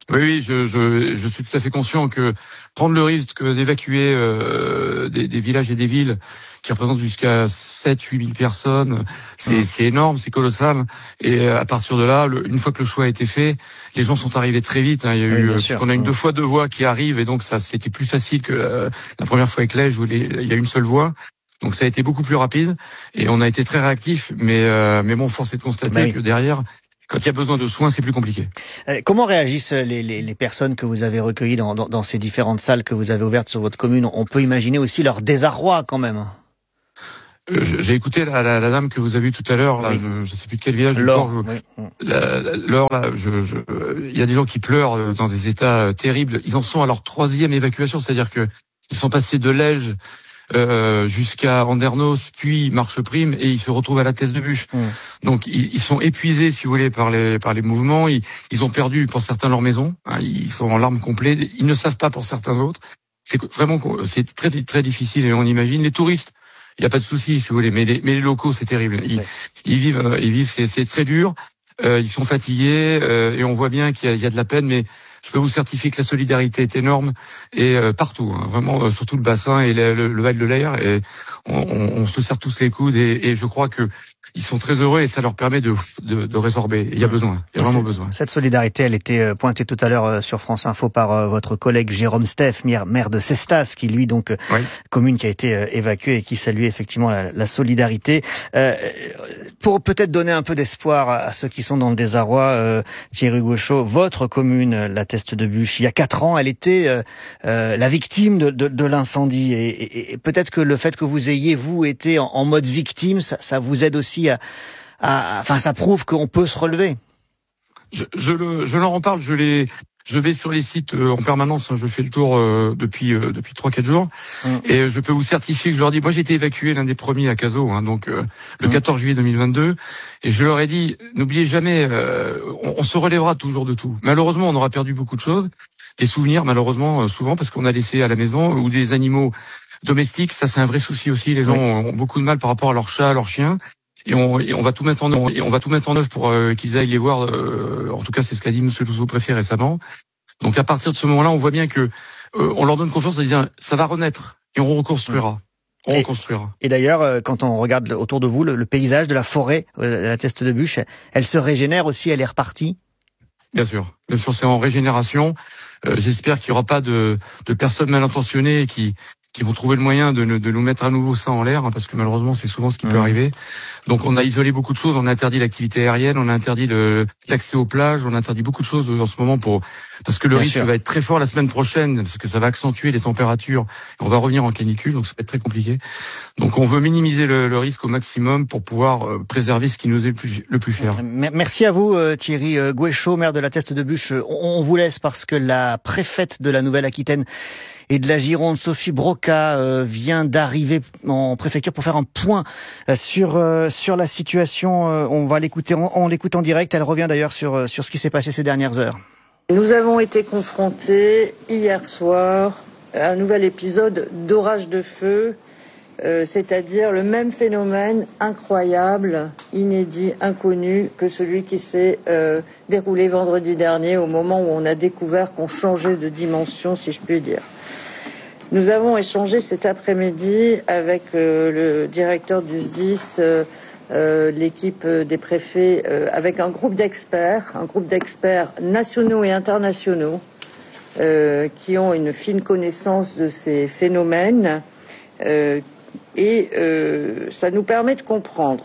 Oui, oui, je, je, je suis tout à fait conscient que prendre le risque d'évacuer euh, des, des villages et des villes qui représentent jusqu'à sept huit mille personnes, c'est, mmh. c'est énorme, c'est colossal. Et à partir de là, le, une fois que le choix a été fait, les gens sont arrivés très vite. Hein. Il y a oui, eu, puisqu'on a une mmh. deux fois deux voies qui arrivent, et donc ça, c'était plus facile que la, la première fois avec l'Ège où les, il y a une seule voie. Donc ça a été beaucoup plus rapide et on a été très réactifs. Mais, euh, mais bon, force est de constater bah oui. que derrière, quand il y a besoin de soins, c'est plus compliqué. Euh, comment réagissent les, les, les personnes que vous avez recueillies dans, dans, dans ces différentes salles que vous avez ouvertes sur votre commune? On peut imaginer aussi leur désarroi quand même. Euh, j'ai écouté la, la, la dame que vous avez vue tout à l'heure, là, oui. je, je sais plus de quel village. Laure, oui. la, la, Laure, là, je, je, il y a des gens qui pleurent dans des états terribles. Ils en sont à leur troisième évacuation, c'est-à-dire que ils sont passés de l'Ège Euh, jusqu'à Andernos, puis Marcheprime, et ils se retrouvent à la Teste de Bûche. Mmh. Donc ils, ils sont épuisés, si vous voulez, par les par les mouvements. Ils, ils ont perdu pour certains leur maison. Hein, ils sont en larmes complètes. Ils ne savent pas pour certains autres. C'est vraiment c'est très très difficile. Et on imagine les touristes. Il n'y a pas de souci, si vous voulez, mais les mais les locaux, c'est terrible. Ils, ouais. ils vivent ils vivent c'est c'est très dur. Euh, ils sont fatigués euh, et on voit bien qu'il y a, il y a de la peine, mais je peux vous certifier que la solidarité est énorme et euh, partout, hein, vraiment euh, sur tout le bassin et le, le, le Val de l'Air, et on, on, on se serre tous les coudes et, et je crois que ils sont très heureux et ça leur permet de, de, de résorber. Il y a besoin, il y a vraiment besoin. Cette solidarité, elle était pointée tout à l'heure sur France Info par votre collègue Jérôme Steff, maire de Cestas, qui lui donc oui. commune qui a été évacuée et qui saluait effectivement la, la solidarité. Euh, pour peut-être donner un peu d'espoir à ceux qui sont dans le désarroi, euh, Thierry Gouéchaud, votre commune, la Teste de Bûche, il y a quatre ans, elle était euh, euh, la victime de, de, de l'incendie et, et, et peut-être que le fait que vous ayez vous été en, en mode victime, ça, ça vous aide aussi À, à, enfin, ça prouve qu'on peut se relever. Je, je, le, je leur en parle. Je les, je vais sur les sites euh, en permanence. Je fais le tour euh, depuis euh, depuis trois quatre jours, mmh. et je peux vous certifier que je leur dis. Moi, j'ai été évacué l'un des premiers à Cazaux, hein, donc euh, le mmh. quatorze juillet deux mille vingt-deux, et je leur ai dit n'oubliez jamais, euh, on, on se relèvera toujours de tout. Malheureusement, on aura perdu beaucoup de choses, des souvenirs malheureusement euh, souvent parce qu'on a laissé à la maison ou des animaux domestiques. Ça, c'est un vrai souci aussi. Les gens oui. ont beaucoup de mal par rapport à leurs chats, à leurs chiens. Et on, et on va tout mettre en œuvre, et on va tout mettre en œuvre pour euh, qu'ils aillent les voir. Euh, en tout cas, c'est ce qu'a dit Monsieur le sous-préfet récemment. Donc, à partir de ce moment-là, on voit bien que euh, on leur donne confiance en disant ça va renaître et on reconstruira. On et, reconstruira. Et d'ailleurs, quand on regarde autour de vous, le, le paysage de la forêt, euh, la Teste de Bûche, elle se régénère aussi, elle est repartie. Bien sûr, bien sûr, c'est en régénération. Euh, j'espère qu'il n'y aura pas de, de personnes mal intentionnées qui qui vont trouver le moyen de, de nous mettre à nouveau ça en l'air, hein, parce que malheureusement c'est souvent ce qui mmh. peut arriver. Donc on a isolé beaucoup de choses, on a interdit l'activité aérienne, on a interdit le, l'accès aux plages, on a interdit beaucoup de choses en ce moment pour parce que le Bien risque sûr. va être très fort la semaine prochaine, parce que ça va accentuer les températures, et on va revenir en canicule, donc ça va être très compliqué. Donc on veut minimiser le, le risque au maximum pour pouvoir euh, préserver ce qui nous est le plus, le plus cher. Merci à vous euh, Thierry Gouéchaud, maire de la Teste de Bûche. On, on vous laisse parce que la préfète de la Nouvelle-Aquitaine et de la Gironde, Sophie Broca, euh, vient d'arriver en préfecture pour faire un point sur euh, sur la situation. Euh, on va l'écouter, on, on l'écoute en direct. Elle revient d'ailleurs sur sur ce qui s'est passé ces dernières heures. Nous avons été confrontés hier soir à un nouvel épisode d'orage de feu, euh, c'est-à-dire le même phénomène incroyable, inédit, inconnu que celui qui s'est euh, déroulé vendredi dernier au moment où on a découvert qu'on changeait de dimension, si je puis dire. Nous avons échangé cet après-midi avec euh, le directeur du S D I S, euh, euh, l'équipe des préfets, euh, avec un groupe d'experts, un groupe d'experts nationaux et internationaux euh, qui ont une fine connaissance de ces phénomènes euh, et euh, ça nous permet de comprendre,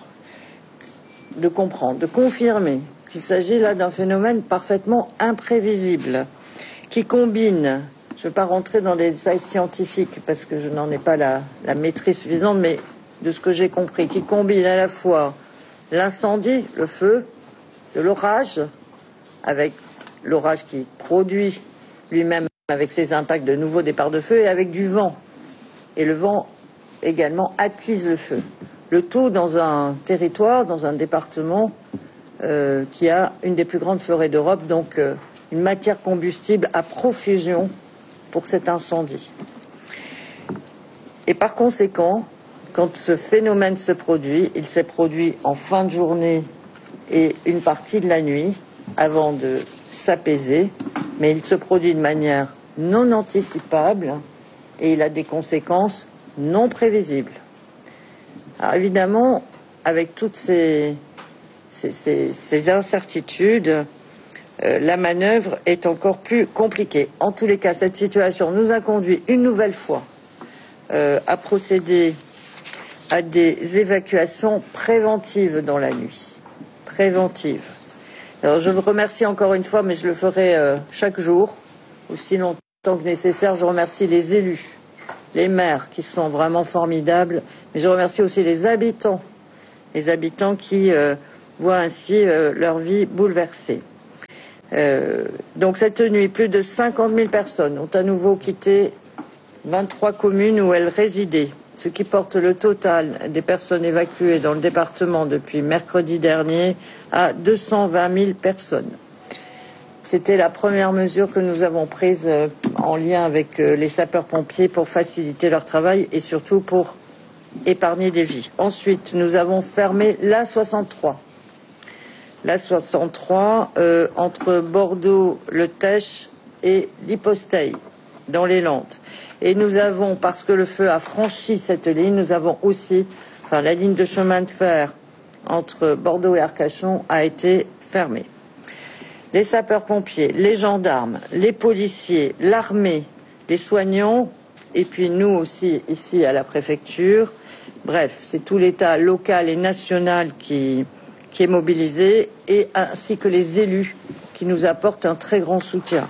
de comprendre, de confirmer qu'il s'agit là d'un phénomène parfaitement imprévisible qui combine. Je ne vais pas rentrer dans des détails scientifiques parce que je n'en ai pas la, la maîtrise suffisante, mais de ce que j'ai compris, qui combine à la fois l'incendie, le feu, de l'orage, avec l'orage qui produit lui-même avec ses impacts de nouveaux départs de feu, et avec du vent. Et le vent également attise le feu. Le tout dans un territoire, dans un département euh, qui a une des plus grandes forêts d'Europe, donc euh, une matière combustible à profusion pour cet incendie. Et par conséquent, quand ce phénomène se produit, il s'est produit en fin de journée et une partie de la nuit, avant de s'apaiser. mais il se produit de manière non anticipable et il a des conséquences non prévisibles. Alors évidemment, avec toutes ces, ces, ces, ces incertitudes, euh, la manœuvre est encore plus compliquée. En tous les cas, cette situation nous a conduit une nouvelle fois euh, à procéder à des évacuations préventives dans la nuit. Préventives. Alors je vous remercie encore une fois, mais je le ferai euh, chaque jour, aussi longtemps que nécessaire. Je remercie les élus, les maires qui sont vraiment formidables, mais je remercie aussi les habitants, les habitants qui euh, voient ainsi euh, leur vie bouleversée. Euh, donc cette nuit, plus de cinquante mille personnes ont à nouveau quitté vingt-trois communes où elles résidaient, ce qui porte le total des personnes évacuées dans le département depuis mercredi dernier à deux cent vingt mille personnes. C'était la première mesure que nous avons prise en lien avec les sapeurs-pompiers pour faciliter leur travail et surtout pour épargner des vies. Ensuite, nous avons fermé l'A soixante-trois. L'A soixante-trois euh, entre Bordeaux, Le Tech et l'Hyposteille, dans les Landes. Et nous avons, parce que le feu a franchi cette ligne, nous avons aussi, enfin la ligne de chemin de fer entre Bordeaux et Arcachon a été fermée. Les sapeurs-pompiers, les gendarmes, les policiers, l'armée, les soignants, et puis nous aussi ici à la préfecture. Bref, c'est tout l'État local et national qui, qui est mobilisé, et ainsi que les élus qui nous apportent un très grand soutien.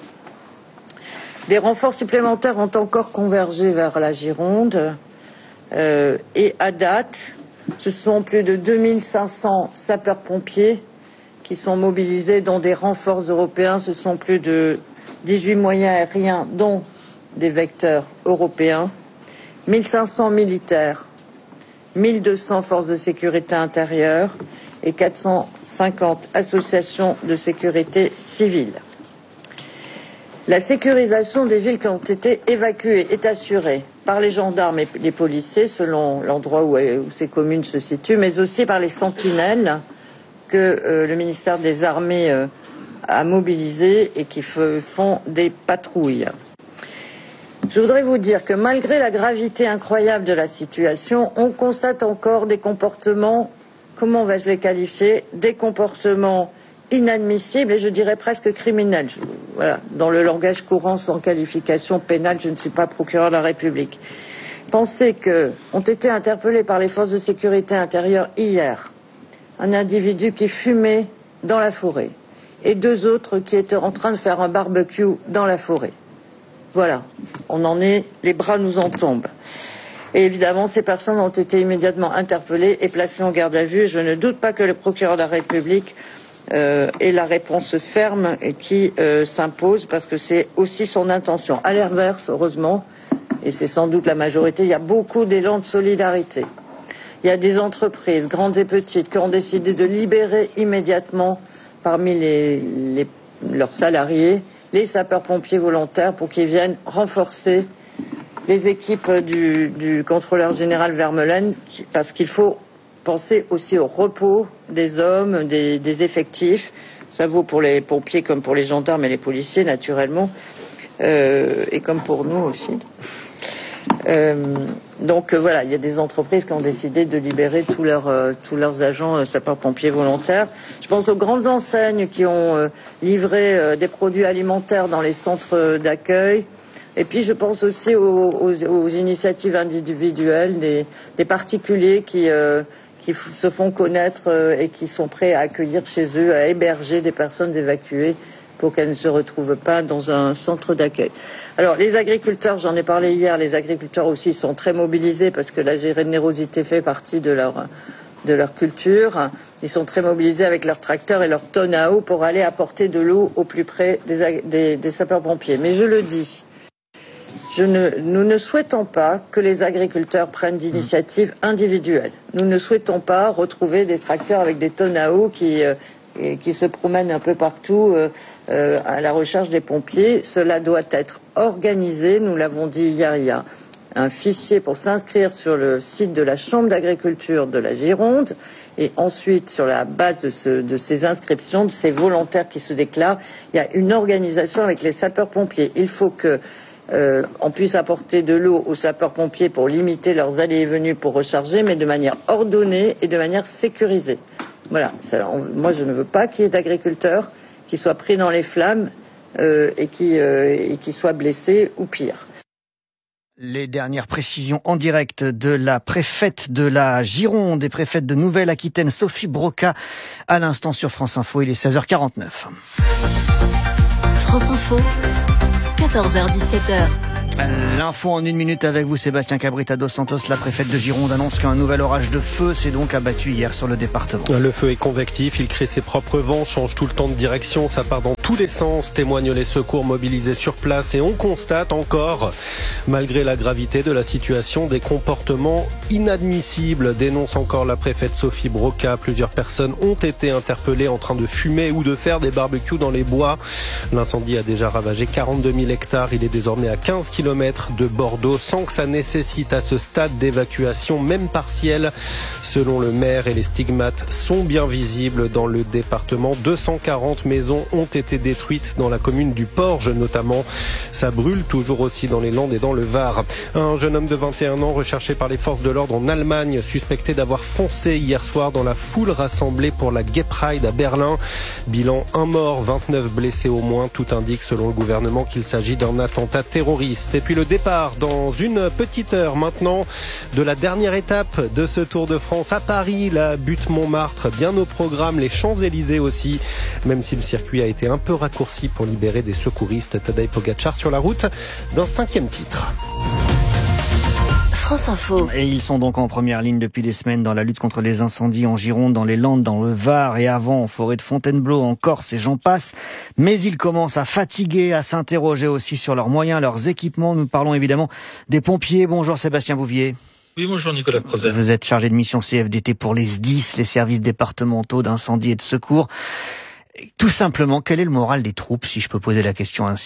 Des renforts supplémentaires ont encore convergé vers la Gironde, euh, et à date, ce sont plus de deux mille cinq cents sapeurs-pompiers qui sont mobilisés dans des renforts européens. Ce sont plus de dix-huit moyens aériens, dont des vecteurs européens, mille cinq cents militaires, mille deux cents forces de sécurité intérieure et quatre cent cinquante associations de sécurité civile. La sécurisation des villes qui ont été évacuées est assurée par les gendarmes et les policiers selon l'endroit où, où ces communes se situent, mais aussi par les sentinelles que euh, le ministère des Armées euh, a mobilisées et qui font des patrouilles. Je voudrais vous dire que malgré la gravité incroyable de la situation, on constate encore des comportements, comment vais-je les qualifier, des comportements inadmissibles et je dirais presque criminels. Je, voilà, dans le langage courant sans qualification pénale, je ne suis pas procureur de la République. Pensez que ont été interpellés par les forces de sécurité intérieure hier un individu qui fumait dans la forêt et deux autres qui étaient en train de faire un barbecue dans la forêt. Voilà, on en est, les bras nous en tombent. Et évidemment, ces personnes ont été immédiatement interpellées et placées en garde à vue. Et je ne doute pas que le procureur de la République euh, ait la réponse ferme et qui euh, s'impose, parce que c'est aussi son intention. À l'inverse, heureusement, et c'est sans doute la majorité, il y a beaucoup d'élan de solidarité. Il y a des entreprises, grandes et petites, qui ont décidé de libérer immédiatement parmi les, les, leurs salariés les sapeurs-pompiers volontaires pour qu'ils viennent renforcer les équipes du, du contrôleur général Vermeulen, parce qu'il faut penser aussi au repos des hommes, des, des effectifs. Ça vaut pour les pompiers comme pour les gendarmes et les policiers, naturellement, euh, et comme pour nous aussi. Euh, donc euh, voilà, il y a des entreprises qui ont décidé de libérer tous leurs, euh, tous leurs agents euh, sapeurs-pompiers volontaires. Je pense aux grandes enseignes qui ont euh, livré euh, des produits alimentaires dans les centres d'accueil. Et puis je pense aussi aux, aux, aux initiatives individuelles, des, des particuliers qui, euh, qui f- se font connaître euh, et qui sont prêts à accueillir chez eux, à héberger des personnes évacuées pour qu'elles ne se retrouvent pas dans un centre d'accueil. Alors, les agriculteurs, j'en ai parlé hier, les agriculteurs aussi sont très mobilisés parce que la générosité fait partie de leur, de leur culture. Ils sont très mobilisés avec leurs tracteurs et leurs tonnes à eau pour aller apporter de l'eau au plus près des, des, des sapeurs-pompiers. Mais je le dis, je ne, nous ne souhaitons pas que les agriculteurs prennent d'initiatives individuelles. Nous ne souhaitons pas retrouver des tracteurs avec des tonnes à eau qui... Euh, et qui se promènent un peu partout euh, euh, à la recherche des pompiers. Cela doit être organisé, nous l'avons dit hier, il y a un fichier pour s'inscrire sur le site de la Chambre d'agriculture de la Gironde. Et ensuite, sur la base de, ce, de ces inscriptions, de ces volontaires qui se déclarent, il y a une organisation avec les sapeurs-pompiers. Il faut que euh, on puisse apporter de l'eau aux sapeurs-pompiers pour limiter leurs allées et venues pour recharger, mais de manière ordonnée et de manière sécurisée. Voilà. Ça, on, moi, je ne veux pas qu'il y ait d'agriculteurs qui soient pris dans les flammes euh, et qui euh, et qui soient blessés ou pire. Les dernières précisions en direct de la préfète de la Gironde et préfète de Nouvelle-Aquitaine, Sophie Broca, à l'instant sur France Info. Il est seize heures quarante-neuf. France Info, quatorze heures dix-sept heures. L'info en une minute avec vous, Sébastien Cabrita dos Santos. La préfète de Gironde annonce qu'un nouvel orage de feu s'est donc abattu hier sur le département. Le feu est convectif, il crée ses propres vents, change tout le temps de direction, ça part dans tous les sens, témoignent les secours mobilisés sur place et on constate encore, malgré la gravité de la situation, des comportements inadmissibles, dénonce encore la préfète Sophie Broca. Plusieurs personnes ont été interpellées en train de fumer ou de faire des barbecues dans les bois. L'incendie a déjà ravagé quarante-deux mille hectares, il est désormais à quinze kilomètres de Bordeaux, sans que ça nécessite à ce stade d'évacuation, même partielle. Selon le maire, et les stigmates sont bien visibles dans le département. deux cent quarante maisons ont été détruites dans la commune du Porge notamment. Ça brûle toujours aussi dans les Landes et dans le Var. Un jeune homme de vingt et un ans recherché par les forces de l'ordre en Allemagne, suspecté d'avoir foncé hier soir dans la foule rassemblée pour la Gay Pride à Berlin. Bilan un mort, vingt-neuf blessés au moins. Tout indique selon le gouvernement qu'il s'agit d'un attentat terroriste. Et puis le départ dans une petite heure maintenant de la dernière étape de ce Tour de France à Paris, la butte Montmartre, bien au programme, les Champs-Élysées aussi, même si le circuit a été un peu raccourci pour libérer des secouristes. Tadej Pogačar sur la route d'un cinquième titre. France Info. Et ils sont donc en première ligne depuis des semaines dans la lutte contre les incendies en Gironde, dans les Landes, dans le Var et avant en forêt de Fontainebleau, en Corse et j'en passe. Mais ils commencent à fatiguer, à s'interroger aussi sur leurs moyens, leurs équipements. Nous parlons évidemment des pompiers. Bonjour Sébastien Bouvier. Oui, bonjour Nicolas Crozet. Vous êtes chargé de mission C F D T pour les S D I S, les services départementaux d'incendie et de secours. Tout simplement, quel est le moral des troupes, si je peux poser la question ainsi ?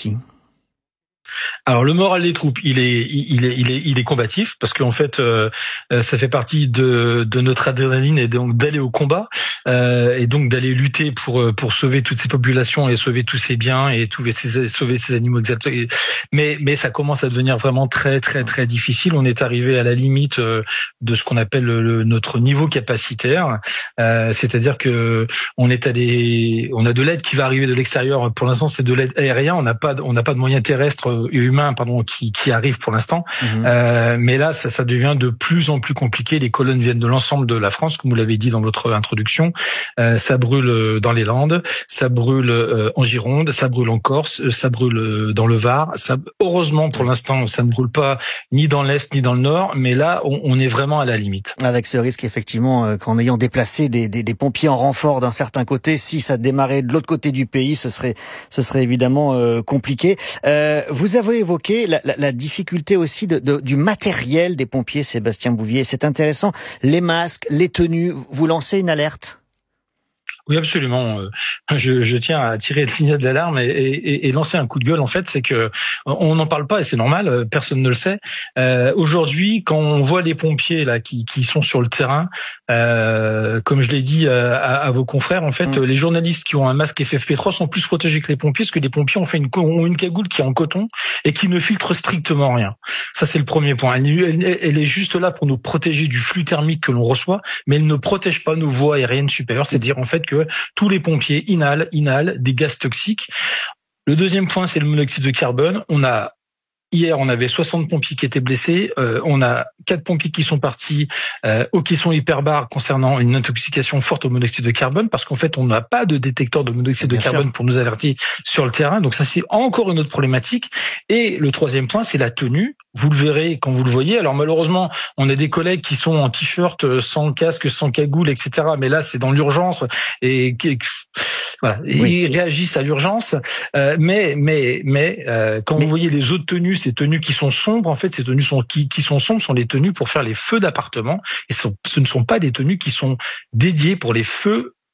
Alors le moral des troupes, il est, il est, il est, il est combatif parce qu'en fait, euh, ça fait partie de, de notre adrénaline et donc d'aller au combat euh, et donc d'aller lutter pour pour sauver toutes ces populations et sauver tous ces biens et sauver ces, sauver ces animaux. Mais mais ça commence à devenir vraiment très très très difficile. On est arrivé à la limite de ce qu'on appelle le, notre niveau capacitaire, euh, c'est-à-dire que on est allé, on a de l'aide qui va arriver de l'extérieur. Pour l'instant, c'est de l'aide aérienne. On n'a pas, on n'a pas de moyens terrestres humains pardon qui qui arrivent pour l'instant, mmh. euh, mais là ça, ça devient de plus en plus compliqué. Les colonnes viennent de l'ensemble de la France, comme vous l'avez dit dans votre introduction. Euh, ça brûle dans les Landes, ça brûle euh, en Gironde, ça brûle en Corse, ça brûle dans le Var. Ça, heureusement pour l'instant ça ne brûle pas ni dans l'est ni dans le nord, mais là on, on est vraiment à la limite. Avec ce risque effectivement euh, qu'en ayant déplacé des, des, des pompiers en renfort d'un certain côté, si ça démarrait de l'autre côté du pays, ce serait ce serait évidemment euh, compliqué. Euh, Vous avez évoqué la, la, la difficulté aussi de, de, du matériel des pompiers, Sébastien Bouvier. C'est intéressant. Les masques, les tenues. Vous lancez une alerte ? Oui, absolument. Je, je tiens à tirer le signal d'alarme et, et, et lancer un coup de gueule. En fait, c'est que on n'en parle pas et c'est normal. Personne ne le sait. Euh, aujourd'hui, quand on voit les pompiers là qui, qui sont sur le terrain, euh, comme je l'ai dit à, à vos confrères, en fait, mmh. les journalistes qui ont un masque F F P trois sont plus protégés que les pompiers, parce que les pompiers ont fait une, ont une cagoule qui est en coton et qui ne filtre strictement rien. Ça, c'est le premier point. Elle, elle, elle est juste là pour nous protéger du flux thermique que l'on reçoit, mais elle ne protège pas nos voies aériennes supérieures. C'est-à-dire en fait que tous les pompiers inhalent, inhalent des gaz toxiques. Le deuxième point, c'est le monoxyde de carbone. On a Hier, on avait soixante pompiers qui étaient blessés. Euh, on a quatre pompiers qui sont partis euh, au caisson hyperbare concernant une intoxication forte au monoxyde de carbone, parce qu'en fait, on n'a pas de détecteur de monoxyde Bien de carbone sûr. Pour nous alerter sur le terrain. Donc ça, c'est encore une autre problématique. Et le troisième point, c'est la tenue. Vous le verrez quand vous le voyez. Alors malheureusement, on a des collègues qui sont en t-shirt, sans casque, sans cagoule, et cetera. Mais là, c'est dans l'urgence et voilà, oui. ils réagissent à l'urgence. Euh, mais mais mais euh, quand mais... vous voyez les autres tenues, ces tenues qui sont sombres, en fait, ces tenues sont qui, qui sont sombres sont les tenues pour faire les feux d'appartement, et ce, ce ne sont pas des tenues qui sont dédiées pour les feux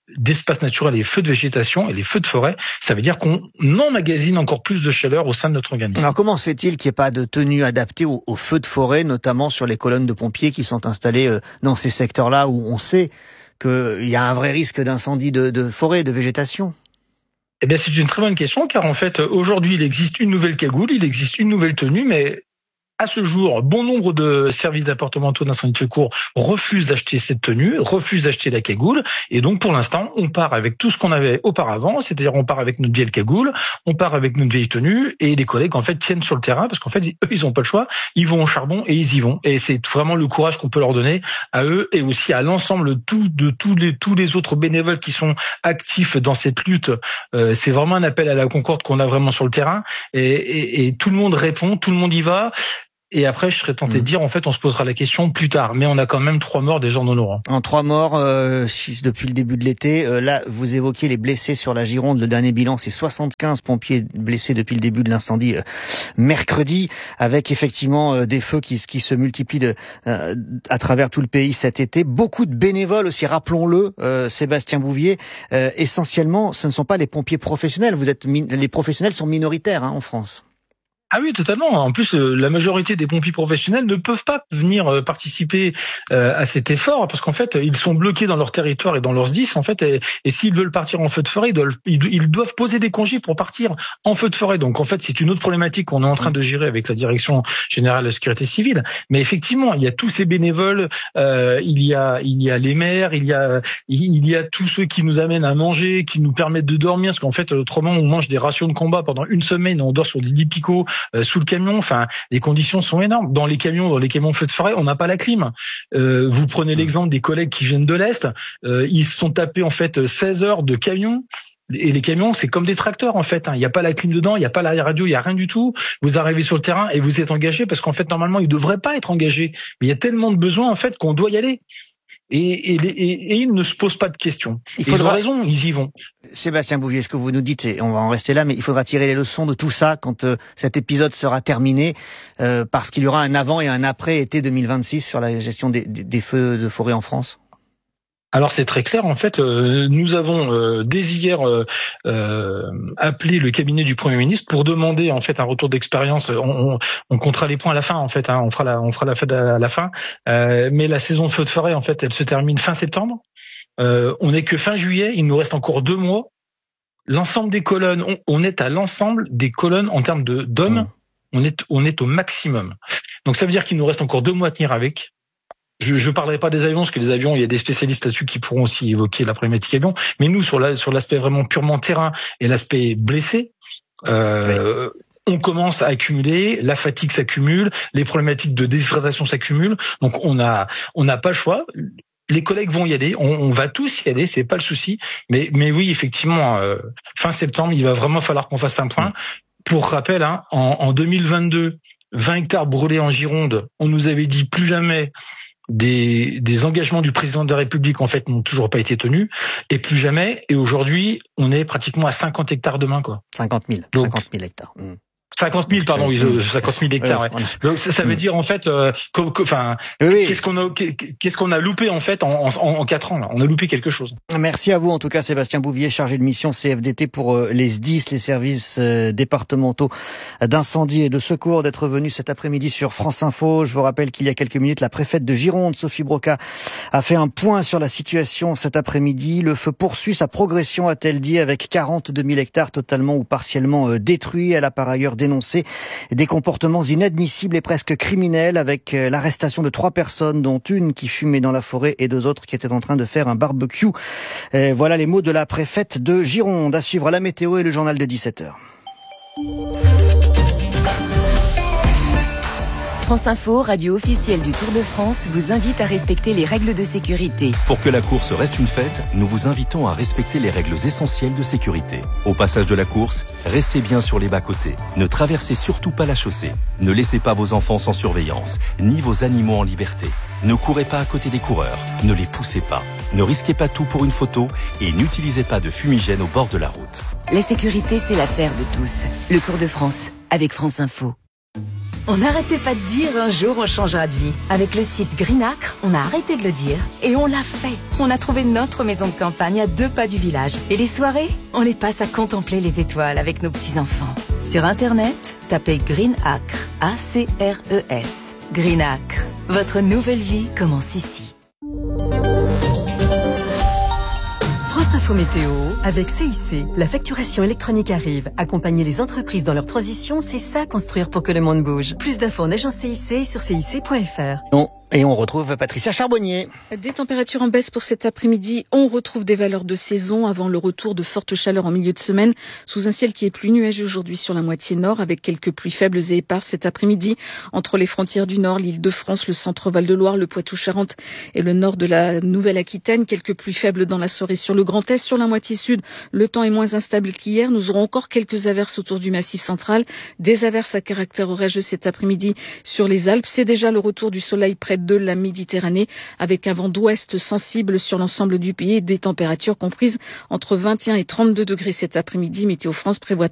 d'espaces naturels et les feux de végétation et les feux de forêt, ça veut dire qu'on emmagasine encore plus de chaleur au sein de notre organisme. Alors comment se fait-il qu'il n'y ait pas de tenue adaptée aux, aux feux de forêt, notamment sur les colonnes de pompiers qui sont installées dans ces secteurs-là où on sait qu'il y a un vrai risque d'incendie de, de forêt, de végétation? Eh bien, c'est une très bonne question, car en fait, aujourd'hui, il existe une nouvelle cagoule, il existe une nouvelle tenue, mais à ce jour, bon nombre de services départementaux d'incendie de secours refusent d'acheter cette tenue, refusent d'acheter la cagoule, et donc pour l'instant, on part avec tout ce qu'on avait auparavant, c'est-à-dire on part avec notre vieille cagoule, on part avec notre vieille tenue, et les collègues en fait tiennent sur le terrain, parce qu'en fait, eux, ils n'ont pas le choix, ils vont au charbon et ils y vont, et c'est vraiment le courage qu'on peut leur donner à eux, et aussi à l'ensemble de, tout, de tous, les, tous les autres bénévoles qui sont actifs dans cette lutte. Euh, c'est vraiment un appel à la concorde qu'on a vraiment sur le terrain, et, et, et tout le monde répond, tout le monde y va. Et après, je serais tenté de dire, en fait, on se posera la question plus tard. Mais on a quand même trois morts déjà en honorant. En trois morts, euh, six depuis le début de l'été. Euh, là, vous évoquez les blessés sur la Gironde. Le dernier bilan, c'est soixante-quinze pompiers blessés depuis le début de l'incendie euh, mercredi, avec effectivement euh, des feux qui, qui se multiplient de, euh, à travers tout le pays cet été. Beaucoup de bénévoles aussi, rappelons-le, euh, Sébastien Bouvier. Euh, essentiellement, ce ne sont pas les pompiers professionnels. Vous êtes min- les professionnels sont minoritaires hein, en France. Ah oui, totalement. En plus, euh, la majorité des pompiers professionnels ne peuvent pas venir euh, participer euh, à cet effort parce qu'en fait, ils sont bloqués dans leur territoire et dans leurs S D I S. En fait, et, et s'ils veulent partir en feu de forêt, ils doivent, ils doivent poser des congés pour partir en feu de forêt. Donc, en fait, c'est une autre problématique qu'on est en train de gérer avec la Direction générale de la sécurité civile. Mais effectivement, il y a tous ces bénévoles, euh, il y a, il y a les maires, il y a, il y a tous ceux qui nous amènent à manger, qui nous permettent de dormir, parce qu'en fait, autrement, on mange des rations de combat pendant une semaine, on dort sur des lits picots. Euh, sous le camion, enfin, les conditions sont énormes. Dans les camions, dans les camions feux de forêt, on n'a pas la clim. Euh, vous prenez l'exemple des collègues qui viennent de l'Est, euh, ils se sont tapés en fait seize heures de camion. Et les camions, c'est comme des tracteurs en fait. Il n'y a pas la clim dedans, il n'y a pas la radio, il n'y a rien du tout. Vous arrivez sur le terrain et vous êtes engagé parce qu'en fait, normalement, ils ne devraient pas être engagés. Mais il y a tellement de besoins en fait qu'on doit y aller. Et, et, et, et ils ne se posent pas de questions. Il faudra... Ils ont raison, ils y vont. Sébastien Bouvier, ce que vous nous dites, et on va en rester là, mais il faudra tirer les leçons de tout ça quand euh, cet épisode sera terminé, euh, parce qu'il y aura un avant et un après été deux mille vingt-six sur la gestion des, des, des feux de forêt en France. Alors c'est très clair, en fait, euh, nous avons euh, dès hier euh, euh, appelé le cabinet du Premier ministre pour demander en fait un retour d'expérience. On, on, on comptera les points à la fin, en fait, hein, on fera la, on fera la fête à la fin. Euh, mais la saison de feu de forêt, en fait, elle se termine fin septembre. Euh, on n'est que fin juillet, il nous reste encore deux mois. L'ensemble des colonnes, on, on est à l'ensemble des colonnes en termes de d'hommes, mmh. on est on est au maximum. Donc ça veut dire qu'il nous reste encore deux mois à tenir avec. Je ne parlerai pas des avions, parce que les avions, il y a des spécialistes là-dessus qui pourront aussi évoquer la problématique avion. Mais nous, sur la, sur l'aspect vraiment purement terrain et l'aspect blessé, euh, oui. on commence à accumuler, la fatigue s'accumule, les problématiques de déshydratation s'accumulent. Donc on a, on n'a pas le choix. Les collègues vont y aller, on, on va tous y aller, c'est pas le souci. Mais, mais oui, effectivement, euh, fin septembre, il va vraiment falloir qu'on fasse un point. Pour rappel, hein, en, en deux mille vingt-deux, vingt hectares brûlés en Gironde, on nous avait dit plus jamais. Des, des engagements du président de la République, en fait, n'ont toujours pas été tenus, et plus jamais. Et aujourd'hui, on est pratiquement à cinquante hectares demain, quoi. cinquante mille. Donc, cinquante mille hectares. Mmh. cinquante mille, pardon, oui, cinquante mille hectares. Ouais. Donc ça, ça veut dire en fait, euh, enfin, oui. qu'est-ce qu'on a, qu'est-ce qu'on a loupé en fait en, en, en quatre ans là. On a loupé quelque chose. Merci à vous en tout cas, Sébastien Bouvier, chargé de mission C F D T pour euh, les S D I S, les services euh, départementaux d'incendie et de secours, d'être venu cet après-midi sur France Info. Je vous rappelle qu'il y a quelques minutes, la préfète de Gironde, Sophie Broca, a fait un point sur la situation cet après-midi. Le feu poursuit sa progression, a-t-elle dit, avec quarante-deux mille hectares totalement ou partiellement euh, détruits. Elle a par ailleurs dénoncer des comportements inadmissibles et presque criminels, avec l'arrestation de trois personnes, dont une qui fumait dans la forêt et deux autres qui étaient en train de faire un barbecue. Et voilà les mots de la préfète de Gironde. À suivre la météo et le journal de dix-sept heures. France Info, radio officielle du Tour de France, vous invite à respecter les règles de sécurité. Pour que la course reste une fête, nous vous invitons à respecter les règles essentielles de sécurité. Au passage de la course, restez bien sur les bas-côtés. Ne traversez surtout pas la chaussée. Ne laissez pas vos enfants sans surveillance, ni vos animaux en liberté. Ne courez pas à côté des coureurs. Ne les poussez pas. Ne risquez pas tout pour une photo et n'utilisez pas de fumigène au bord de la route. La sécurité, c'est l'affaire de tous. Le Tour de France, avec France Info. On n'arrêtait pas de dire un jour on changera de vie. Avec le site Greenacre, on a arrêté de le dire et on l'a fait. On a trouvé notre maison de campagne à deux pas du village. Et les soirées, on les passe à contempler les étoiles avec nos petits-enfants. Sur Internet, tapez Greenacre, A C R E S. Greenacre, votre nouvelle vie commence ici. France Info Météo, avec C I C, la facturation électronique arrive. Accompagner les entreprises dans leur transition, c'est ça construire pour que le monde bouge. Plus d'infos en agence C I C sur C I C point F R. Non. Et on retrouve Patricia Charbonnier. Des températures en baisse pour cet après-midi. On retrouve des valeurs de saison avant le retour de fortes chaleurs en milieu de semaine, sous un ciel qui est plus nuageux aujourd'hui sur la moitié nord, avec quelques pluies faibles et éparses cet après-midi entre les frontières du nord, l'Île-de-France, le centre Val-de-Loire, le Poitou-Charentes et le nord de la Nouvelle-Aquitaine. Quelques pluies faibles dans la soirée sur le Grand Est. Sur la moitié sud, le temps est moins instable qu'hier. Nous aurons encore quelques averses autour du Massif central. Des averses à caractère orageux cet après-midi sur les Alpes. C'est déjà le retour du soleil près de la Méditerranée, avec un vent d'ouest sensible sur l'ensemble du pays et des températures comprises entre vingt et un et trente-deux degrés cet après-midi. Météo France prévoit